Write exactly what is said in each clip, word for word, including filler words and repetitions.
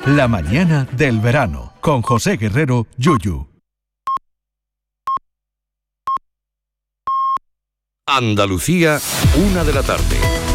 La mañana del verano, con José Guerrero, Yuyu. Andalucía, una de la tarde.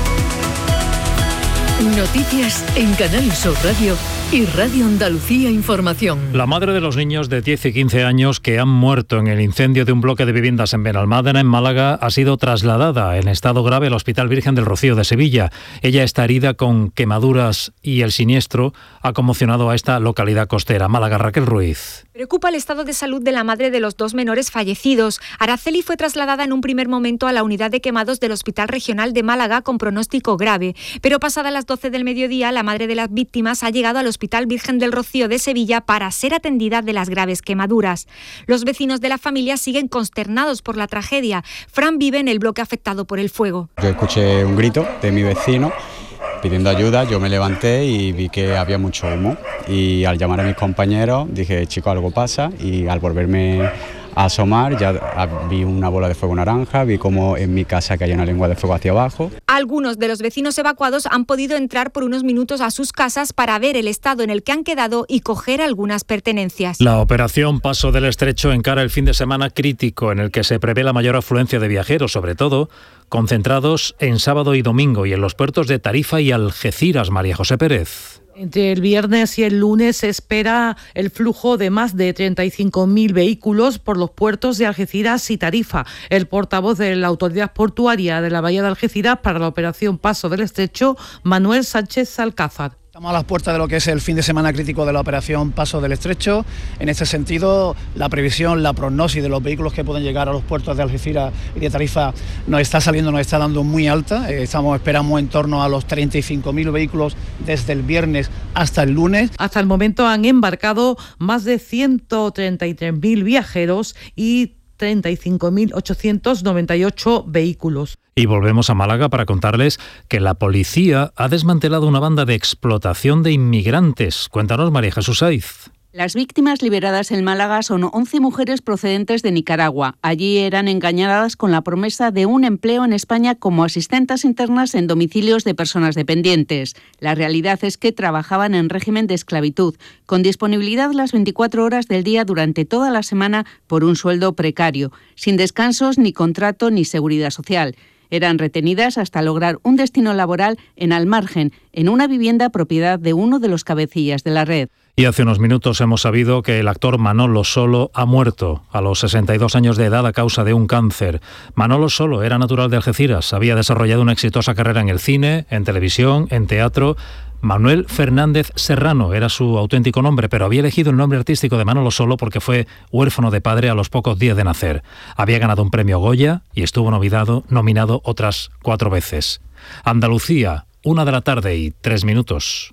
Noticias en Canal Sur Radio y Radio Andalucía Información. La madre de los niños de diez y quince años que han muerto en el incendio de un bloque de viviendas en Benalmádena, en Málaga, ha sido trasladada en estado grave al Hospital Virgen del Rocío de Sevilla. Ella está herida con quemaduras y el siniestro ha conmocionado a esta localidad costera. Málaga, Raquel Ruiz. Preocupa el estado de salud de la madre de los dos menores fallecidos. Araceli fue trasladada en un primer momento a la unidad de quemados del Hospital Regional de Málaga con pronóstico grave, pero pasadas las doce del mediodía, la madre de las víctimas ha llegado al Hospital Virgen del Rocío de Sevilla para ser atendida de las graves quemaduras. Los vecinos de la familia siguen consternados por la tragedia. Fran vive en el bloque afectado por el fuego. Yo escuché un grito de mi vecino pidiendo ayuda, yo me levanté y vi que había mucho humo y al llamar a mis compañeros dije, chico, algo pasa, y al volverme a asomar ya vi una bola de fuego naranja, vi como en mi casa caía una lengua de fuego hacia abajo. Algunos de los vecinos evacuados han podido entrar por unos minutos a sus casas para ver el estado en el que han quedado y coger algunas pertenencias. La operación Paso del Estrecho encara el fin de semana crítico en el que se prevé la mayor afluencia de viajeros, sobre todo concentrados en sábado y domingo y en los puertos de Tarifa y Algeciras. María José Pérez. Entre el viernes y el lunes se espera el flujo de más de treinta y cinco mil vehículos por los puertos de Algeciras y Tarifa. El portavoz de la Autoridad Portuaria de la Bahía de Algeciras para la operación Paso del Estrecho, Manuel Sánchez Alcázar. Estamos a las puertas de lo que es el fin de semana crítico de la operación Paso del Estrecho. En este sentido, la previsión, la prognosis de los vehículos que pueden llegar a los puertos de Algeciras y de Tarifa nos está saliendo, nos está dando muy alta. Estamos esperamos en torno a los treinta y cinco mil vehículos desde el viernes hasta el lunes. Hasta el momento han embarcado más de ciento treinta y tres mil viajeros y treinta y cinco mil ochocientos noventa y ocho vehículos. Y volvemos a Málaga para contarles que la policía ha desmantelado una banda de explotación de inmigrantes. Cuéntanos, María Jesús Saiz. Las víctimas liberadas en Málaga son once mujeres procedentes de Nicaragua. Allí eran engañadas con la promesa de un empleo en España como asistentes internas en domicilios de personas dependientes. La realidad es que trabajaban en régimen de esclavitud, con disponibilidad las veinticuatro horas del día durante toda la semana por un sueldo precario, sin descansos, ni contrato, ni seguridad social. Eran retenidas hasta lograr un destino laboral en Almargen, en una vivienda propiedad de uno de los cabecillas de la red. Y hace unos minutos hemos sabido que el actor Manolo Solo ha muerto a los sesenta y dos años de edad a causa de un cáncer. Manolo Solo era natural de Algeciras, había desarrollado una exitosa carrera en el cine, en televisión, en teatro. Manuel Fernández Serrano era su auténtico nombre, pero había elegido el nombre artístico de Manolo Solo porque fue huérfano de padre a los pocos días de nacer. Había ganado un premio Goya y estuvo nominado, nominado otras cuatro veces. Andalucía, una de la tarde y tres minutos.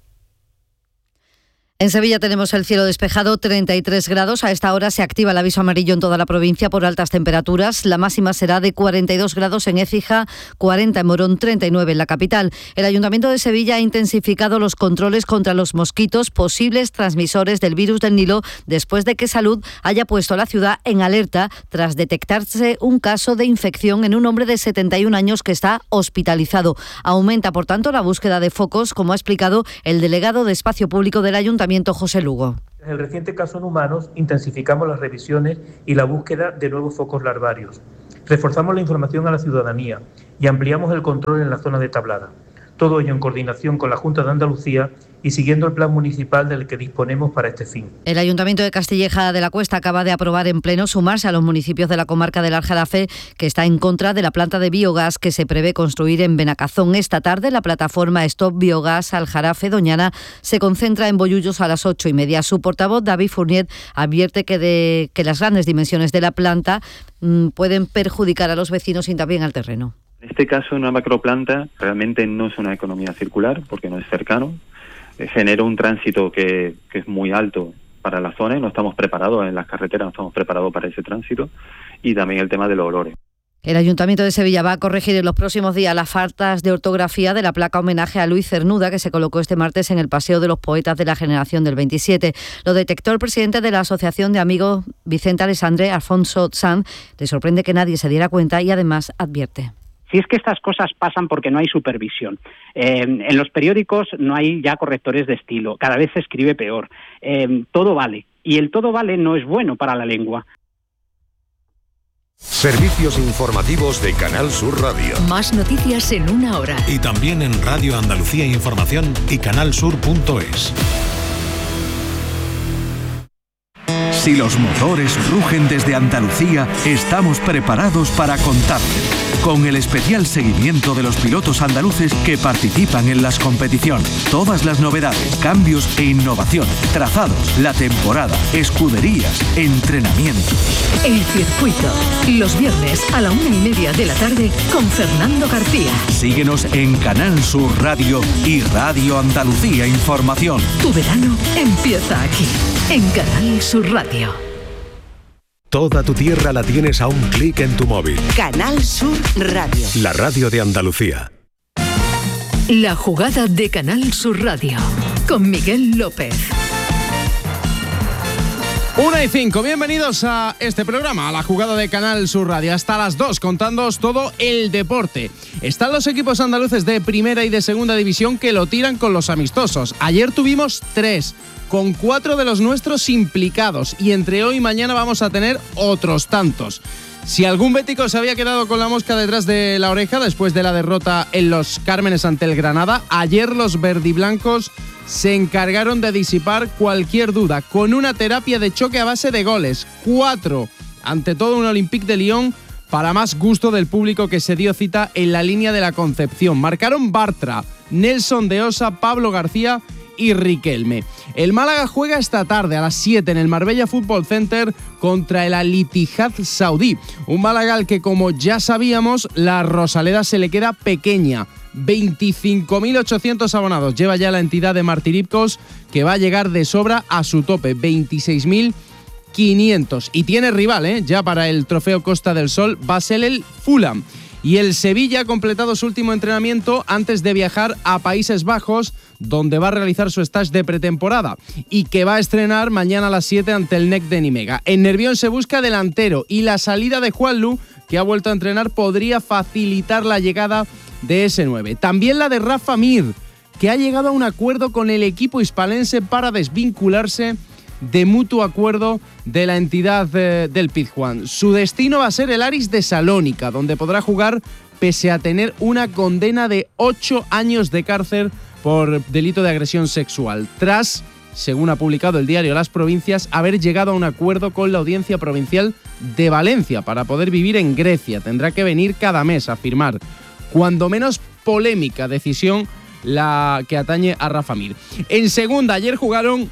En Sevilla tenemos el cielo despejado, treinta y tres grados. A esta hora se activa el aviso amarillo en toda la provincia por altas temperaturas. La máxima será de cuarenta y dos grados en Écija, cuarenta en Morón, treinta y nueve en la capital. El Ayuntamiento de Sevilla ha intensificado los controles contra los mosquitos, posibles transmisores del virus del Nilo, después de que Salud haya puesto a la ciudad en alerta tras detectarse un caso de infección en un hombre de setenta y un años que está hospitalizado. Aumenta, por tanto, la búsqueda de focos, como ha explicado el delegado de Espacio Público del Ayuntamiento, José Lugo. En el reciente caso en humanos, intensificamos las revisiones y la búsqueda de nuevos focos larvarios. Reforzamos la información a la ciudadanía y ampliamos el control en la zona de Tablada. Todo ello en coordinación con la Junta de Andalucía y siguiendo el plan municipal del que disponemos para este fin. El Ayuntamiento de Castilleja de la Cuesta acaba de aprobar en pleno sumarse a los municipios de la comarca del Aljarafe, que está en contra de la planta de biogás que se prevé construir en Benacazón. Esta tarde la plataforma Stop Biogás Aljarafe Doñana se concentra en Bollullos a las ocho y media. Su portavoz, David Fournier, advierte que, de, que las grandes dimensiones de la planta mmm, pueden perjudicar a los vecinos y también al terreno. En este caso, una macroplanta realmente no es una economía circular porque no es cercano. Eh, genera un tránsito que, que es muy alto para la zona y no estamos preparados en las carreteras, no estamos preparados para ese tránsito, y también el tema de los olores. El Ayuntamiento de Sevilla va a corregir en los próximos días las faltas de ortografía de la placa homenaje a Luis Cernuda que se colocó este martes en el Paseo de los Poetas de la Generación del veintisiete. Lo detectó el presidente de la Asociación de Amigos Vicente Alessandre, Alfonso Sanz. Le sorprende que nadie se diera cuenta y además advierte. Si es que estas cosas pasan porque no hay supervisión. Eh, en los periódicos no hay ya correctores de estilo, cada vez se escribe peor. Eh, todo vale, y el todo vale no es bueno para la lengua. Servicios informativos de Canal Sur Radio. Más noticias en una hora. Y también en Radio Andalucía Información y canalsur punto es. Si los motores rugen desde Andalucía, estamos preparados para contarles. Con el especial seguimiento de los pilotos andaluces que participan en las competiciones. Todas las novedades, cambios e innovaciones, trazados, la temporada, escuderías, entrenamientos. El circuito. Los viernes a la una y media de la tarde con Fernando García. Síguenos en Canal Sur Radio y Radio Andalucía Información. Tu verano empieza aquí, en Canal Sur Radio. Toda tu tierra la tienes a un clic en tu móvil. Canal Sur Radio. La radio de Andalucía. La jugada de Canal Sur Radio con Miguel López. Una y cinco, bienvenidos a este programa, a la jugada de Canal Sur Radio. Hasta las dos, contándoos todo el deporte. Están los equipos andaluces de primera y de segunda división que lo tiran con los amistosos. Ayer tuvimos tres, con cuatro de los nuestros implicados, y entre hoy y mañana vamos a tener otros tantos. Si algún bético se había quedado con la mosca detrás de la oreja después de la derrota en los Cármenes ante el Granada, ayer los verdiblancos se encargaron de disipar cualquier duda con una terapia de choque a base de goles. Cuatro, ante todo un Olympique de Lyon, para más gusto del público que se dio cita en la línea de la Concepción. Marcaron Bartra, Nelson de Osa, Pablo García y Riquelme. El Málaga juega esta tarde a las siete en el Marbella Football Center contra el Al-Ittihad saudí. Un Málaga al que, como ya sabíamos, la Rosaleda se le queda pequeña. veinticinco mil ochocientos abonados lleva ya la entidad de Martiripcos, que va a llegar de sobra a su tope, veintiséis mil quinientos. Y tiene rival, ¿eh? Ya para el trofeo Costa del Sol va a ser el Fulham. Y el Sevilla ha completado su último entrenamiento antes de viajar a Países Bajos, donde va a realizar su stage de pretemporada y que va a estrenar mañana a las siete ante el N E C de Nimega. En Nervión se busca delantero y la salida de Juanlu, que ha vuelto a entrenar, podría facilitar la llegada de ese nueve. También la de Rafa Mir, que ha llegado a un acuerdo con el equipo hispalense para desvincularse de mutuo acuerdo de la entidad eh, del Pizjuán. Su destino va a ser el Aris de Salónica, donde podrá jugar pese a tener una condena de ocho años de cárcel por delito de agresión sexual, tras, según ha publicado el diario Las Provincias, haber llegado a un acuerdo con la Audiencia Provincial de Valencia para poder vivir en Grecia. Tendrá que venir cada mes a firmar. Cuando menos polémica decisión la que atañe a Rafa Mir. En segunda, ayer jugaron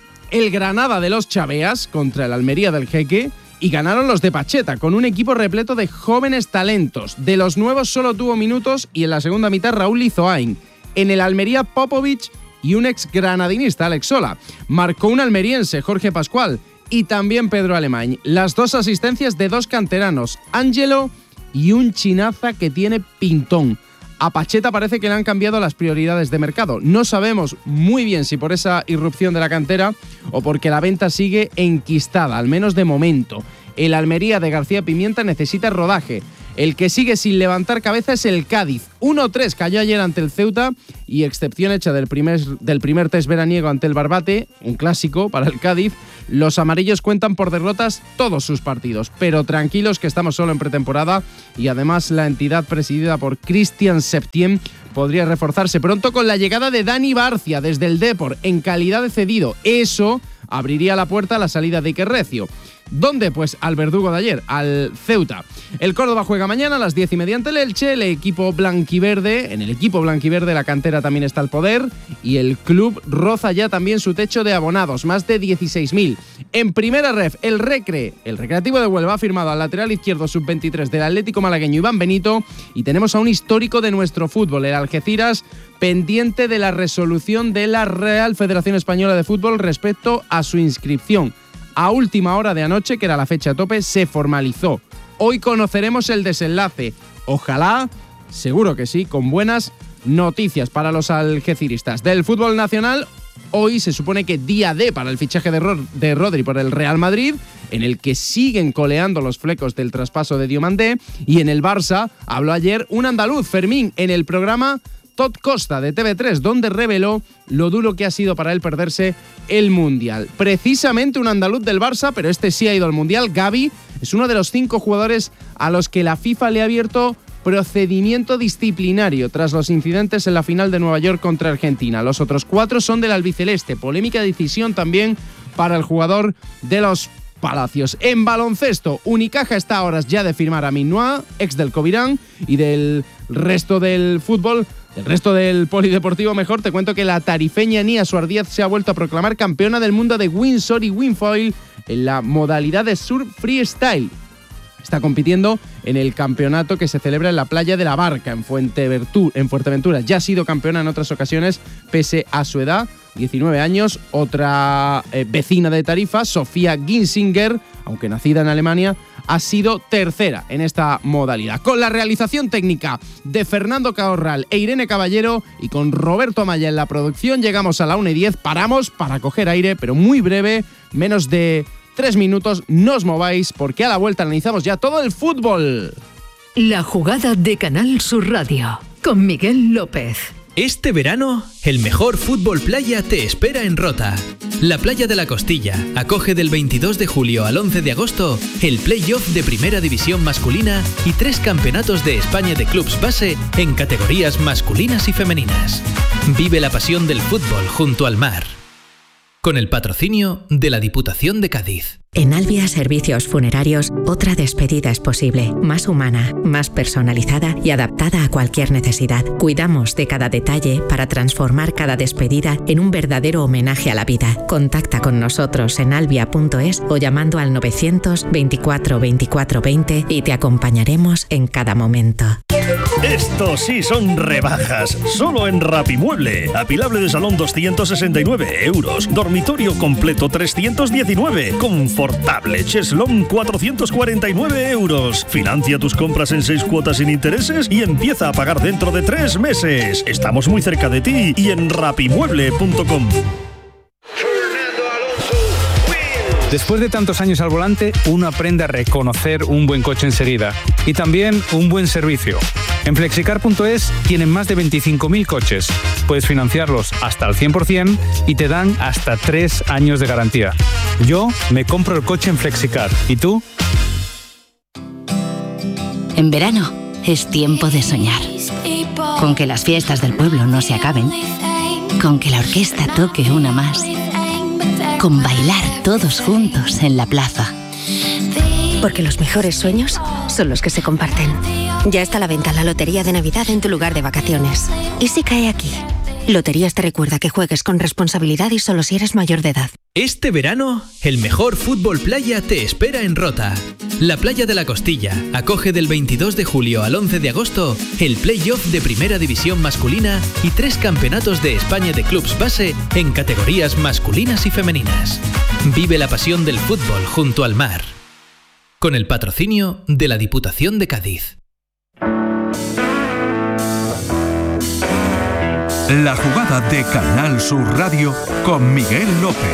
el Granada de los Chaveas contra el Almería del Jeque y ganaron los de Pacheta con un equipo repleto de jóvenes talentos. De los nuevos solo tuvo minutos y en la segunda mitad Raúl Lizoain. En el Almería, Popovic y un ex granadinista, Alex Sola. Marcó un almeriense, Jorge Pascual, y también Pedro Alemany. Las dos asistencias de dos canteranos, Ángelo y un chinaza que tiene pintón. A Pacheta parece que le han cambiado las prioridades de mercado. No sabemos muy bien si por esa irrupción de la cantera o porque la venta sigue enquistada, al menos de momento. El Almería de García Pimienta necesita rodaje. El que sigue sin levantar cabeza es el Cádiz. uno tres cayó ayer ante el Ceuta y, excepción hecha del primer, del primer test veraniego ante el Barbate, un clásico para el Cádiz, los amarillos cuentan por derrotas todos sus partidos. Pero tranquilos que estamos solo en pretemporada y además la entidad presidida por Cristian Septien podría reforzarse pronto con la llegada de Dani Barcia desde el Depor en calidad de cedido. Eso abriría la puerta a la salida de Iker Recio. ¿Dónde? Pues al verdugo de ayer, al Ceuta. El Córdoba juega mañana a las diez y media ante el Elche. El equipo blanquiverde, en el equipo blanquiverde la cantera también está al poder y el club roza ya también su techo de abonados, más de dieciséis mil. En primera ref, el Recre, el Recreativo de Huelva ha firmado al lateral izquierdo sub veintitrés del Atlético malagueño Iván Benito y tenemos a un histórico de nuestro fútbol, el Algeciras, pendiente de la resolución de la Real Federación Española de Fútbol respecto a su inscripción. A última hora de anoche, que era la fecha tope, se formalizó. Hoy conoceremos el desenlace. Ojalá, seguro que sí, con buenas noticias para los algeciristas. Del fútbol nacional, hoy se supone que día D para el fichaje de, Rod- de Rodri por el Real Madrid. en el que siguen coleando los flecos del traspaso de Diomandé. Y en el Barça habló ayer un andaluz, Fermín, en el programa Tot Costa de T V tres, donde reveló lo duro que ha sido para él perderse el Mundial. Precisamente un andaluz del Barça, pero este sí ha ido al Mundial. Gavi es uno de los cinco jugadores a los que la FIFA le ha abierto procedimiento disciplinario tras los incidentes en la final de Nueva York contra Argentina. Los otros cuatro son del albiceleste. Polémica decisión también para el jugador de los Palacios. En baloncesto, Unicaja está a horas ya de firmar a Minoa, ex del Covirán, y del resto del fútbol, del resto del polideportivo mejor, te cuento que la tarifeña Nia Suárez se ha vuelto a proclamar campeona del mundo de windsurf y windfoil en la modalidad de surf freestyle. Está compitiendo en el campeonato que se celebra en la playa de la Barca, en Fuenteventura. En Fuerteventura. Ya ha sido campeona en otras ocasiones, pese a su edad, diecinueve años. Otra eh, vecina de Tarifa, Sofía Ginsinger, aunque nacida en Alemania, ha sido tercera en esta modalidad. Con la realización técnica de Fernando Caorral e Irene Caballero y con Roberto Amaya en la producción, llegamos a la una y diez. Paramos para coger aire, pero muy breve, menos de tres minutos, no os mováis porque a la vuelta analizamos ya todo el fútbol. La jugada de Canal Sur Radio con Miguel López. Este verano, el mejor fútbol playa te espera en Rota. La Playa de la Costilla acoge del veintidós de julio al once de agosto el play-off de Primera División masculina y tres campeonatos de España de clubs base en categorías masculinas y femeninas. Vive la pasión del fútbol junto al mar. Con el patrocinio de la Diputación de Cádiz. En Albia Servicios Funerarios, otra despedida es posible, más humana, más personalizada y adaptada a cualquier necesidad. Cuidamos de cada detalle para transformar cada despedida en un verdadero homenaje a la vida. Contacta con nosotros en albia punto es o llamando al novecientos veinticuatro veinticuatro veinte y te acompañaremos en cada momento. Esto sí son rebajas, solo en Rapimueble. Apilable de salón doscientos sesenta y nueve euros, dormitorio completo trescientos diecinueve, confortable cheslón cuatrocientos cuarenta y nueve euros. Financia tus compras en seis cuotas sin intereses y empieza a pagar dentro de tres meses. Estamos muy cerca de ti y en rapimueble punto com. Después de tantos años al volante, uno aprende a reconocer un buen coche enseguida y también un buen servicio. En flexicar punto es tienen más de veinticinco mil coches. Puedes financiarlos hasta al cien por ciento y te dan hasta tres años de garantía. Yo me compro el coche en Flexicar. ¿Y tú? En verano es tiempo de soñar. Con que las fiestas del pueblo no se acaben. Con que la orquesta toque una más. Con bailar todos juntos en la plaza. Porque los mejores sueños son los que se comparten. Ya está a la venta la Lotería de Navidad en tu lugar de vacaciones. ¿Y si cae aquí? Loterías te recuerda que juegues con responsabilidad y solo si eres mayor de edad. Este verano, el mejor fútbol playa te espera en Rota. La Playa de la Costilla acoge del veintidós de julio al once de agosto el play-off de Primera División masculina y tres campeonatos de España de clubs base en categorías masculinas y femeninas. Vive la pasión del fútbol junto al mar. Con el patrocinio de la Diputación de Cádiz. La jugada de Canal Sur Radio con Miguel López.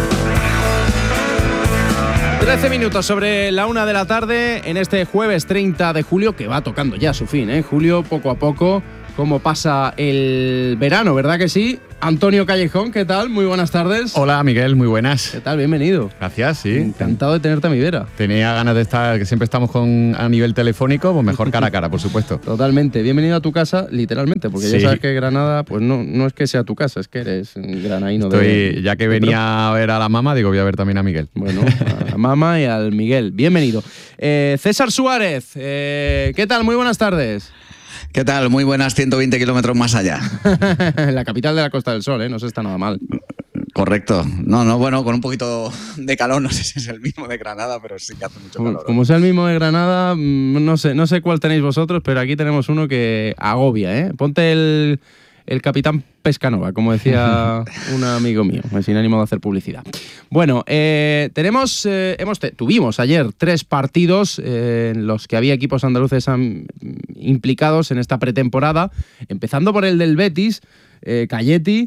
trece minutos sobre la una de la tarde en este jueves treinta de julio, que va tocando ya su fin, ¿eh? Julio, poco a poco, cómo pasa el verano, ¿verdad que sí? Antonio Callejón, ¿qué tal? Muy buenas tardes. Hola, Miguel, muy buenas. ¿Qué tal? Bienvenido. Gracias, sí. Encantado de tenerte a mi vera. Tenía ganas de estar, que siempre estamos con a nivel telefónico, pues mejor cara a cara, por supuesto. Totalmente. Bienvenido a tu casa, literalmente, porque sí. Ya sabes que Granada, pues no, no es que sea tu casa, es que eres granaíno. Estoy, de, ya que venía de a ver a la mamá, digo, voy a ver también a Miguel. Bueno, a la mamá y al Miguel. Bienvenido. Eh, César Suárez, eh, ¿qué tal? Muy buenas tardes. ¿Qué tal? Muy buenas, ciento veinte kilómetros más allá. La capital de la Costa del Sol, ¿eh? No se está nada mal. Correcto. No, no, bueno, con un poquito de calor, no sé si es el mismo de Granada, pero sí que hace mucho calor. Como, como sea el mismo de Granada, no sé, no sé cuál tenéis vosotros, pero aquí tenemos uno que agobia, ¿eh? Ponte el, el Capitán Pescanova, como decía un amigo mío, sin ánimo de hacer publicidad. Bueno, eh, tenemos, eh, hemos te, tuvimos ayer tres partidos eh, en los que había equipos andaluces um, implicados en esta pretemporada, empezando por el del Betis, eh, Cayeti,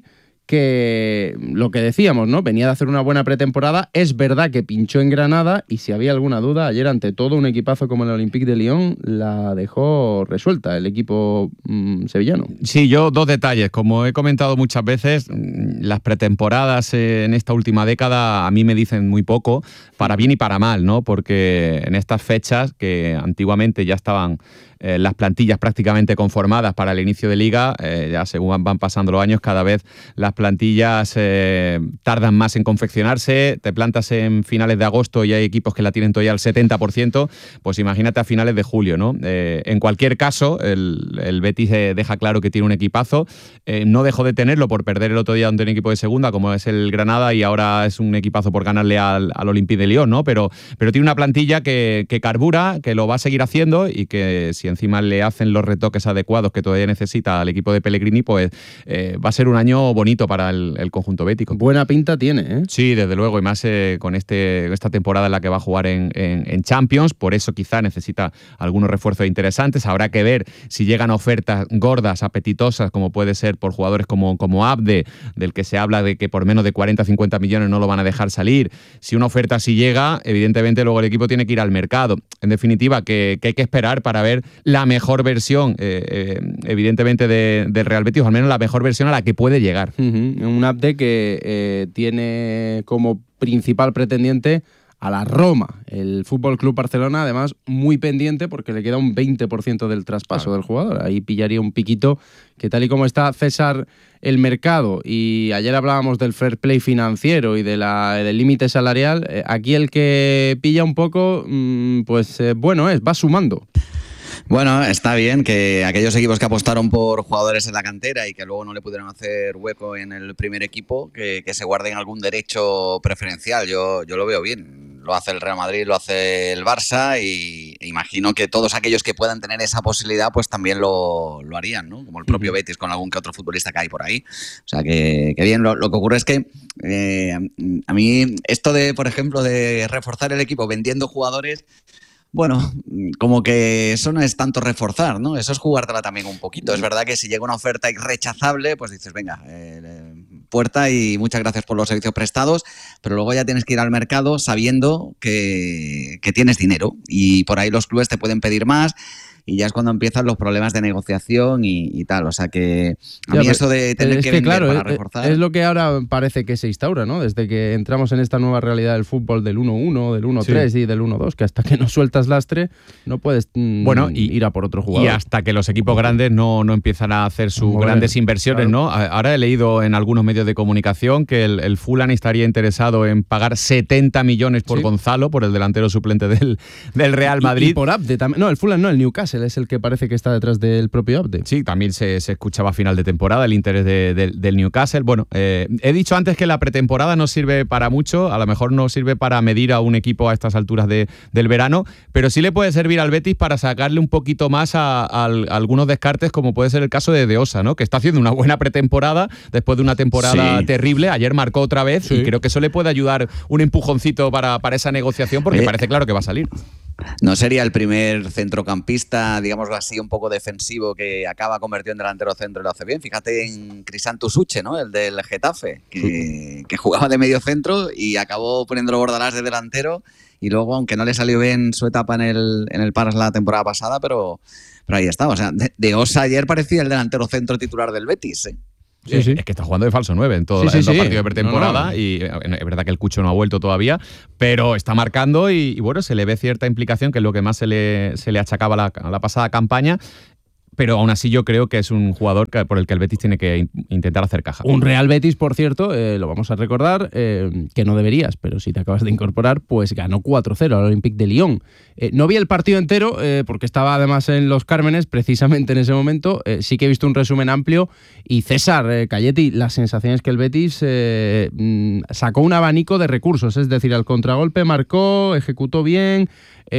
que lo que decíamos, ¿no? Venía de hacer una buena pretemporada. Es verdad que pinchó en Granada y si había alguna duda, ayer ante todo un equipazo como el Olympique de Lyon la dejó resuelta el equipo mmm, sevillano. Sí, yo dos detalles. Como he comentado muchas veces, las pretemporadas en esta última década a mí me dicen muy poco, para bien y para mal, ¿no? Porque en estas fechas que antiguamente ya estaban Eh, las plantillas prácticamente conformadas para el inicio de liga, eh, ya según van pasando los años, cada vez las plantillas eh, tardan más en confeccionarse. Te plantas en finales de agosto y hay equipos que la tienen todavía al setenta por ciento, pues imagínate a finales de julio, ¿no? Eh, en cualquier caso, el, el Betis eh, deja claro que tiene un equipazo. Eh, no dejó de tenerlo por perder el otro día ante un equipo de segunda, como es el Granada, y ahora es un equipazo por ganarle al, al Olympique de Lyon, ¿no? Pero, pero tiene una plantilla que, que carbura, que lo va a seguir haciendo y que si encima le hacen los retoques adecuados que todavía necesita al equipo de Pellegrini, pues eh, va a ser un año bonito para el, el conjunto bético. Buena pinta tiene, ¿eh? Sí, desde luego, y más eh, con este, esta temporada en la que va a jugar en, en, en Champions, por eso quizá necesita algunos refuerzos interesantes. Habrá que ver si llegan ofertas gordas, apetitosas, como puede ser por jugadores como, como Abde, del que se habla de que por menos de cuarenta a cincuenta millones no lo van a dejar salir. Si una oferta así llega, evidentemente luego el equipo tiene que ir al mercado. En definitiva, que, que hay que esperar para ver la mejor versión, eh, eh, evidentemente, de, del Real Betis, o al menos la mejor versión a la que puede llegar. Uh-huh. Un Abde que eh, tiene como principal pretendiente a la Roma, el Fútbol Club Barcelona, además muy pendiente porque le queda un veinte por ciento del traspaso claro. del jugador. Ahí pillaría un piquito que, tal y como está César el mercado, y ayer hablábamos del fair play financiero y de la, del límite salarial, eh, aquí el que pilla un poco, mmm, pues eh, bueno es, va sumando. Bueno, está bien que aquellos equipos que apostaron por jugadores en la cantera y que luego no le pudieron hacer hueco en el primer equipo, que, que se guarden algún derecho preferencial. Yo, yo lo veo bien. Lo hace el Real Madrid, lo hace el Barça, y imagino que todos aquellos que puedan tener esa posibilidad pues también lo, lo harían, ¿no? Como el propio Betis con algún que otro futbolista que hay por ahí. O sea, que, que bien. Lo, lo que ocurre es que eh, a mí esto de, por ejemplo, de reforzar el equipo vendiendo jugadores, bueno, como que eso no es tanto reforzar, ¿no? Eso es jugártela también un poquito. Es verdad que si llega una oferta irrechazable, pues dices, venga, eh, puerta y muchas gracias por los servicios prestados, pero luego ya tienes que ir al mercado sabiendo que, que tienes dinero y por ahí los clubes te pueden pedir más. Y ya es cuando empiezan los problemas de negociación y, y tal. O sea que a ya, mí eso de tener que, que vender claro, para reforzar... Es lo que ahora parece que se instaura, ¿no? Desde que entramos en esta nueva realidad del fútbol del uno uno, del uno tres sí. y del uno dos, que hasta que no sueltas lastre no puedes mmm, bueno, y, ir a por otro jugador. Y hasta que los equipos grandes no, no empiezan a hacer sus bueno, grandes inversiones, claro. ¿no? Ahora he leído en algunos medios de comunicación que el, el Fulham estaría interesado en pagar setenta millones por sí. Gonzalo, por el delantero suplente del, del Real Madrid. Y, y por Abde también. No, el Fulham no, el Newcastle es el que parece que está detrás del propio Abde. Sí, también se, se escuchaba a final de temporada el interés de, de, del Newcastle. Bueno, eh, he dicho antes que la pretemporada no sirve para mucho, a lo mejor no sirve para medir a un equipo a estas alturas de, del verano, pero sí le puede servir al Betis para sacarle un poquito más a, a, a algunos descartes, como puede ser el caso de De Osa, ¿no? Que está haciendo una buena pretemporada después de una temporada sí. terrible. Ayer marcó otra vez sí. y creo que eso le puede ayudar un empujoncito para, para esa negociación, porque eh. parece claro que va a salir. No sería el primer centrocampista, digámoslo así, un poco defensivo que acaba convertido en delantero centro y lo hace bien. Fíjate en Crisanto Suche, ¿no? El del Getafe, que, que jugaba de medio centro y acabó poniéndolo Bordalás de delantero, y luego, aunque no le salió bien su etapa en el, en el Paras la temporada pasada, pero, pero ahí está. O sea, de, de Osa ayer parecía el delantero centro titular del Betis, ¿eh? Sí, sí. Es que está jugando de falso nueve en todo sí, sí, el sí. partido de pretemporada. No, no. Y es verdad que el Cucho no ha vuelto todavía, pero está marcando y, y bueno, se le ve cierta implicación, que es lo que más se le, se le achacaba a la, a la pasada campaña. Pero aún así yo creo que es un jugador que, por el que el Betis tiene que in- intentar hacer caja. Un Real Betis, por cierto, eh, lo vamos a recordar, eh, que no deberías, pero si te acabas de incorporar, pues ganó cuatro cero al Olympique de Lyon. Eh, no vi el partido entero, eh, porque estaba además en Los Cármenes, precisamente en ese momento. Eh, sí que he visto un resumen amplio. Y César, eh, Calletti, la sensación es que el Betis eh, sacó un abanico de recursos, es decir, al contragolpe marcó, ejecutó bien,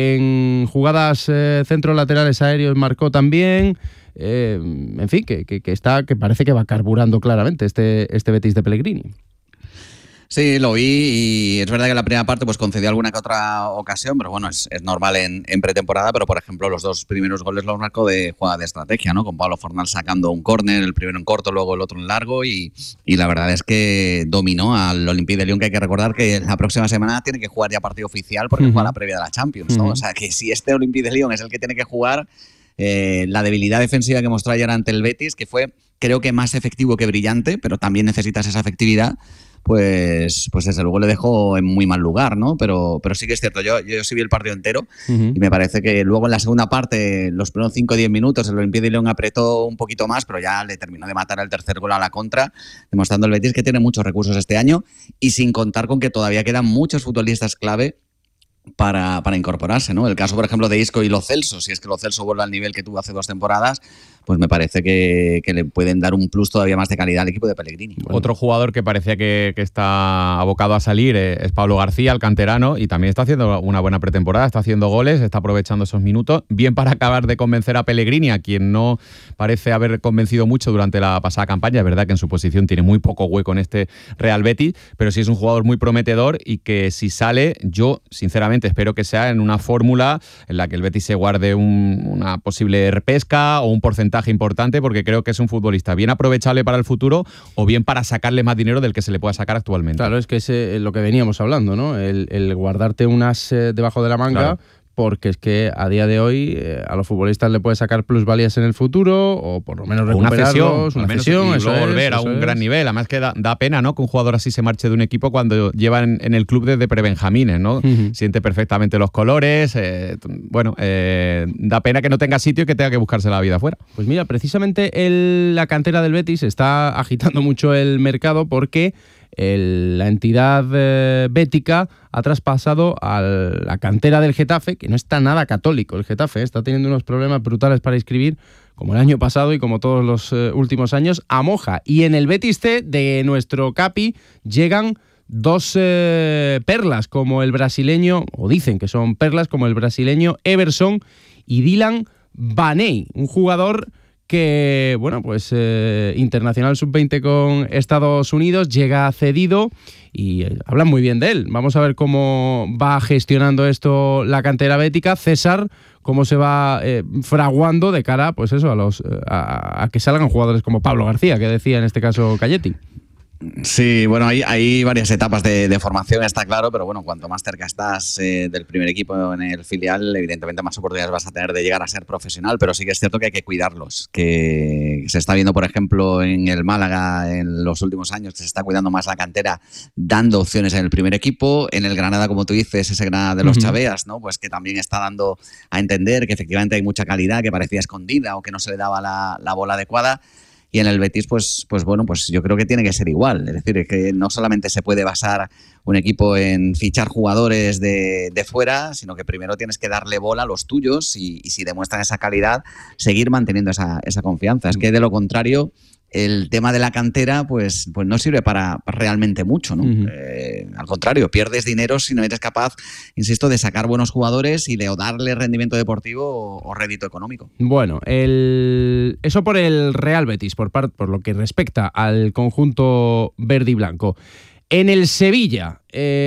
en jugadas eh, centros laterales aéreos marcó también. Eh, en fin, que, que, que está, que parece que va carburando claramente este, este Betis de Pellegrini. Sí, lo vi y es verdad que en la primera parte pues concedió alguna que otra ocasión, pero bueno, es, es normal en, en pretemporada, pero por ejemplo los dos primeros goles los marcó de jugada de estrategia, ¿no? Con Pablo Fornal sacando un córner, el primero en corto, luego el otro en largo y, y la verdad es que dominó al Olympique de Lyon, que hay que recordar que la próxima semana tiene que jugar ya partido oficial porque uh-huh. juega la previa de la Champions, ¿no? Uh-huh. O sea que si este Olympique de Lyon es el que tiene que jugar, eh, la debilidad defensiva que mostró ayer ante el Betis, que fue creo que más efectivo que brillante, pero también necesitas esa efectividad, pues, pues desde luego le dejó en muy mal lugar, ¿no? Pero, pero sí que es cierto, yo, yo sí vi el partido entero uh-huh. y me parece que luego en la segunda parte, los primeros cinco o diez minutos, el Olympique de Lyon apretó un poquito más, pero ya le terminó de matar el tercer gol a la contra, demostrando el Betis que tiene muchos recursos este año y sin contar con que todavía quedan muchos futbolistas clave para, para incorporarse, ¿no? El caso, por ejemplo, de Isco y Lo Celso, si es que Lo Celso vuelve al nivel que tuvo hace dos temporadas, pues me parece que, que le pueden dar un plus todavía más de calidad al equipo de Pellegrini. Bueno. Otro jugador que parecía que, que está abocado a salir es Pablo García, el canterano, y también está haciendo una buena pretemporada, está haciendo goles, está aprovechando esos minutos, bien para acabar de convencer a Pellegrini, a quien no parece haber convencido mucho durante la pasada campaña. Es verdad que en su posición tiene muy poco hueco en este Real Betis, pero sí es un jugador muy prometedor y que si sale, yo sinceramente espero que sea en una fórmula en la que el Betis se guarde un, una posible repesca o un porcentaje importante, porque creo que es un futbolista bien aprovechable para el futuro o bien para sacarle más dinero del que se le pueda sacar actualmente. Claro, es que es eh, lo que veníamos hablando, ¿no? El, el guardarte unas eh, debajo de la manga, claro. Porque es que a día de hoy eh, a los futbolistas le puedes sacar plusvalías en el futuro o por lo menos recuperarlos, una cesión, una cesión y eso luego es, volver a un es. gran nivel. Además que da, da pena, ¿no?, que un jugador así se marche de un equipo cuando lleva en, en el club desde prebenjamines, ¿no? Uh-huh. Siente perfectamente los colores, eh, bueno, eh, da pena que no tenga sitio y que tenga que buscarse la vida afuera. Pues mira, precisamente el, la cantera del Betis está agitando mucho el mercado porque El, la entidad eh, bética ha traspasado a la cantera del Getafe, que no está nada católico. El Getafe está teniendo unos problemas brutales para inscribir, como el año pasado y como todos los eh, últimos años, a Moja. Y en el Betis C de nuestro Capi llegan dos eh, perlas, como el brasileño, o dicen que son perlas, como el brasileño Everson y Dylan Baney, un jugador que, bueno, pues eh, internacional sub veinte con Estados Unidos, llega cedido y eh, hablan muy bien de él. Vamos a ver cómo va gestionando esto la cantera bética. César, cómo se va eh, fraguando de cara, pues eso, a los a, a que salgan jugadores como Pablo García, que decía en este caso Calletti. Sí, bueno, hay, hay varias etapas de, de formación, está claro, pero bueno, cuanto más cerca estás eh, del primer equipo en el filial, evidentemente más oportunidades vas a tener de llegar a ser profesional, pero sí que es cierto que hay que cuidarlos, que se está viendo, por ejemplo, en el Málaga en los últimos años, que se está cuidando más la cantera, dando opciones en el primer equipo, en el Granada, como tú dices, ese Granada de los uh-huh. Chaveas, ¿no? Pues que también está dando a entender que efectivamente hay mucha calidad, que parecía escondida o que no se le daba la, la bola adecuada. Y en el Betis, pues, pues bueno, pues yo creo que tiene que ser igual. Es decir, que no solamente se puede basar un equipo en fichar jugadores de, de fuera, sino que primero tienes que darle bola a los tuyos y, y si demuestran esa calidad, seguir manteniendo esa, esa confianza. Es que de lo contrario, el tema de la cantera pues, pues no sirve para, para realmente mucho, ¿no? Uh-huh. Eh, al contrario, pierdes dinero si no eres capaz, insisto, de sacar buenos jugadores y de o darle rendimiento deportivo o, o rédito económico. Bueno, el, eso por el Real Betis, por, par, por lo que respecta al conjunto verde y blanco. En el Sevilla,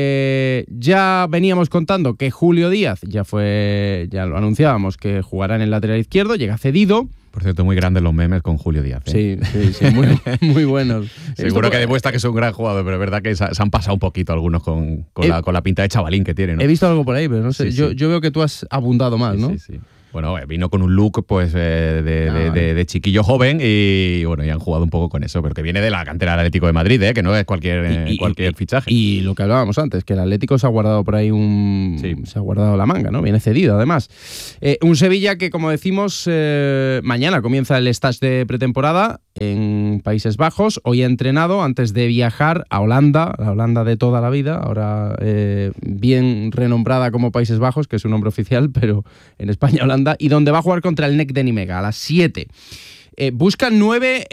eh, ya veníamos contando que Julio Díaz, ya fue, ya lo anunciábamos, que jugará en el lateral izquierdo, llega cedido. Por cierto, muy grandes los memes con Julio Díaz, ¿eh? Sí, sí, sí, muy, muy buenos. Seguro que demuestra que es un gran jugador, pero es verdad que se han pasado un poquito algunos con, con, he, la, con la pinta de chavalín que tiene, ¿no? He visto algo por ahí, pero no sé. Sí, yo, sí. yo veo que tú has abundado más, sí, ¿no? Sí, sí. Bueno, vino con un look pues eh, de, no, de, de, de chiquillo joven y bueno, ya han jugado un poco con eso, pero que viene de la cantera del Atlético de Madrid, ¿eh? Que no es cualquier, eh, y, cualquier y, fichaje. Y lo que hablábamos antes, que el Atlético se ha guardado por ahí un... Sí. Se ha guardado la manga, ¿no? Viene cedido, además. Eh, un Sevilla que, como decimos, eh, mañana comienza el stage de pretemporada en Países Bajos. Hoy ha entrenado antes de viajar a Holanda, la Holanda de toda la vida, ahora eh, bien renombrada como Países Bajos, que es su nombre oficial, pero en España Holanda, y donde va a jugar contra el N E C de Nimega a las siete. Eh, buscan nueve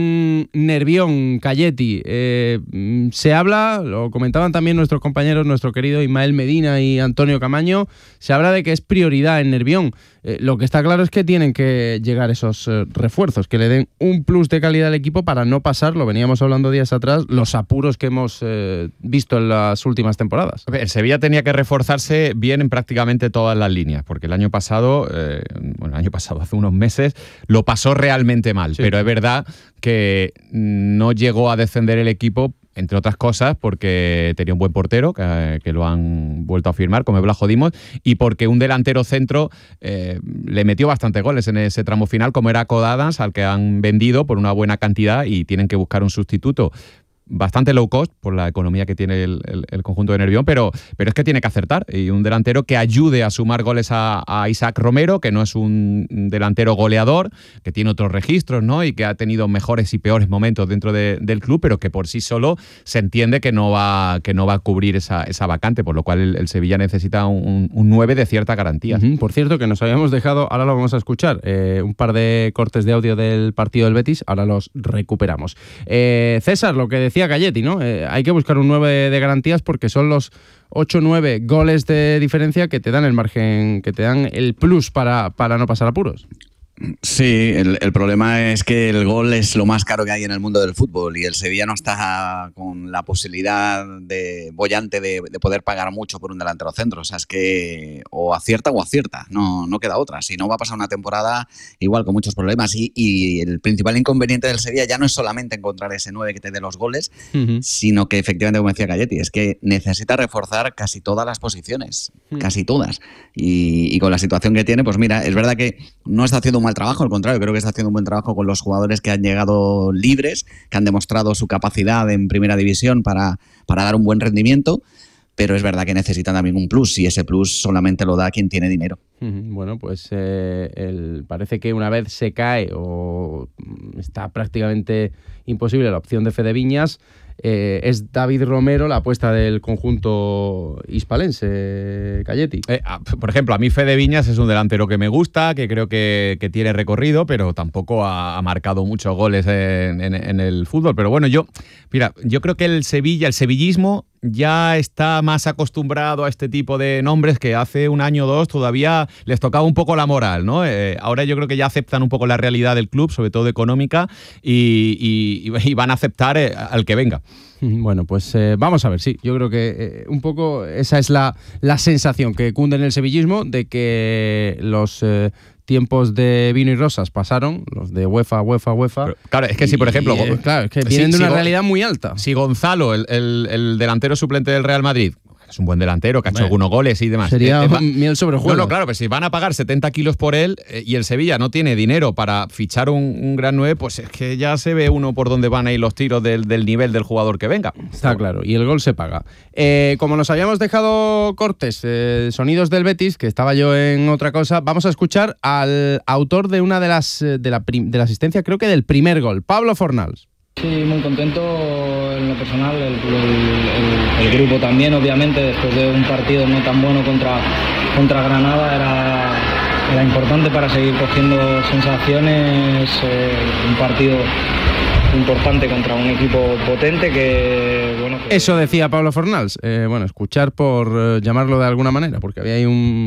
en Nervión, Calletti. Eh, se habla, lo comentaban también nuestros compañeros, nuestro querido Ismael Medina y Antonio Camaño, se habla de que es prioridad en Nervión. Eh, lo que está claro es que tienen que llegar esos eh, refuerzos, que le den un plus de calidad al equipo para no pasar, lo veníamos hablando días atrás, los apuros que hemos eh, visto en las últimas temporadas. El Sevilla tenía que reforzarse bien en prácticamente todas las líneas, porque el año pasado, eh, bueno, el año pasado, hace unos meses, lo pasó realmente mal, sí. Pero es verdad que no llegó a descender el equipo, entre otras cosas, porque tenía un buen portero, que, que lo han vuelto a firmar, como Blajo Dimos, y porque un delantero centro eh, le metió bastantes goles en ese tramo final, como era Cod Adams, al que han vendido por una buena cantidad y tienen que buscar un sustituto. Bastante low cost por la economía que tiene el, el, el conjunto de Nervión, pero, pero es que tiene que acertar. Y un delantero que ayude a sumar goles a, a Isaac Romero, que no es un delantero goleador, que tiene otros registros, ¿no? Y que ha tenido mejores y peores momentos dentro de, del club, pero que por sí solo se entiende que no va, que no va a cubrir esa, esa vacante, por lo cual el, el Sevilla necesita un, un nueve de cierta garantía. Uh-huh. Por cierto, que nos habíamos dejado, ahora lo vamos a escuchar, eh, un par de cortes de audio del partido del Betis, ahora los recuperamos. Eh, César, lo que decía Galletti, ¿no? Eh, hay que buscar un nueve de garantías porque son los ocho o nueve goles de diferencia que te dan el margen, que te dan el plus para, para no pasar apuros. Sí, el, el problema es que el gol es lo más caro que hay en el mundo del fútbol y el Sevilla no está con la posibilidad de bollante de, de poder pagar mucho por un delantero centro. O sea, es que o acierta o acierta, no, no queda otra. Si no, va a pasar una temporada igual con muchos problemas y, y el principal inconveniente del Sevilla ya no es solamente encontrar ese nueve que te dé los goles, uh-huh. sino que efectivamente, como decía Galletti, es que necesita reforzar casi todas las posiciones, uh-huh. casi todas. Y, y con la situación que tiene, pues mira, es verdad que no está haciendo un mal trabajo, al contrario, creo que está haciendo un buen trabajo con los jugadores que han llegado libres, que han demostrado su capacidad en primera división para, para dar un buen rendimiento, pero es verdad que necesitan también un plus y ese plus solamente lo da quien tiene dinero. Bueno, pues eh, el, parece que una vez se cae o está prácticamente imposible la opción de Fede Viñas, Eh, es David Romero la apuesta del conjunto hispalense, Galletti. Eh, por ejemplo, a mí Fede Viñas es un delantero que me gusta, que creo que, que tiene recorrido, pero tampoco ha, ha marcado muchos goles en, en, en el fútbol. Pero bueno, yo, mira, yo creo que el Sevilla, el sevillismo ya está más acostumbrado a este tipo de nombres que hace un año o dos todavía les tocaba un poco la moral, ¿no? Eh, ahora yo creo que ya aceptan un poco la realidad del club, sobre todo económica, y, y, y van a aceptar eh, al que venga. Bueno, pues eh, vamos a ver, sí, yo creo que eh, un poco esa es la, la sensación que cunde en el sevillismo, de que los eh, tiempos de vino y rosas pasaron, los de UEFA, UEFA, UEFA. Pero, claro, es que y, si, por ejemplo... Eh, claro, es que vienen si, de una si, realidad muy alta. Si Gonzalo, el, el, el delantero suplente del Real Madrid, es un buen delantero, que ha hecho bueno, algunos goles y demás. Sería eh, eh, miel sobre juego. No, no, claro, pero si van a pagar setenta kilos por él eh, y el Sevilla no tiene dinero para fichar un, un gran nueve, pues es que ya se ve uno por dónde van a ir los tiros del, del nivel del jugador que venga. Está claro, y el gol se paga. Eh, como nos habíamos dejado cortes, eh, sonidos del Betis, que estaba yo en otra cosa, vamos a escuchar al autor de una de las de la, prim, de la asistencia, creo que del primer gol, Pablo Fornals. Sí, muy contento en lo personal, el, el, el, el grupo también, obviamente, después de un partido no tan bueno contra, contra Granada, era, era importante para seguir cogiendo sensaciones, eh, un partido importante contra un equipo potente que... bueno. Que... Eso decía Pablo Fornals, eh, bueno, escuchar por eh, llamarlo de alguna manera, porque había ahí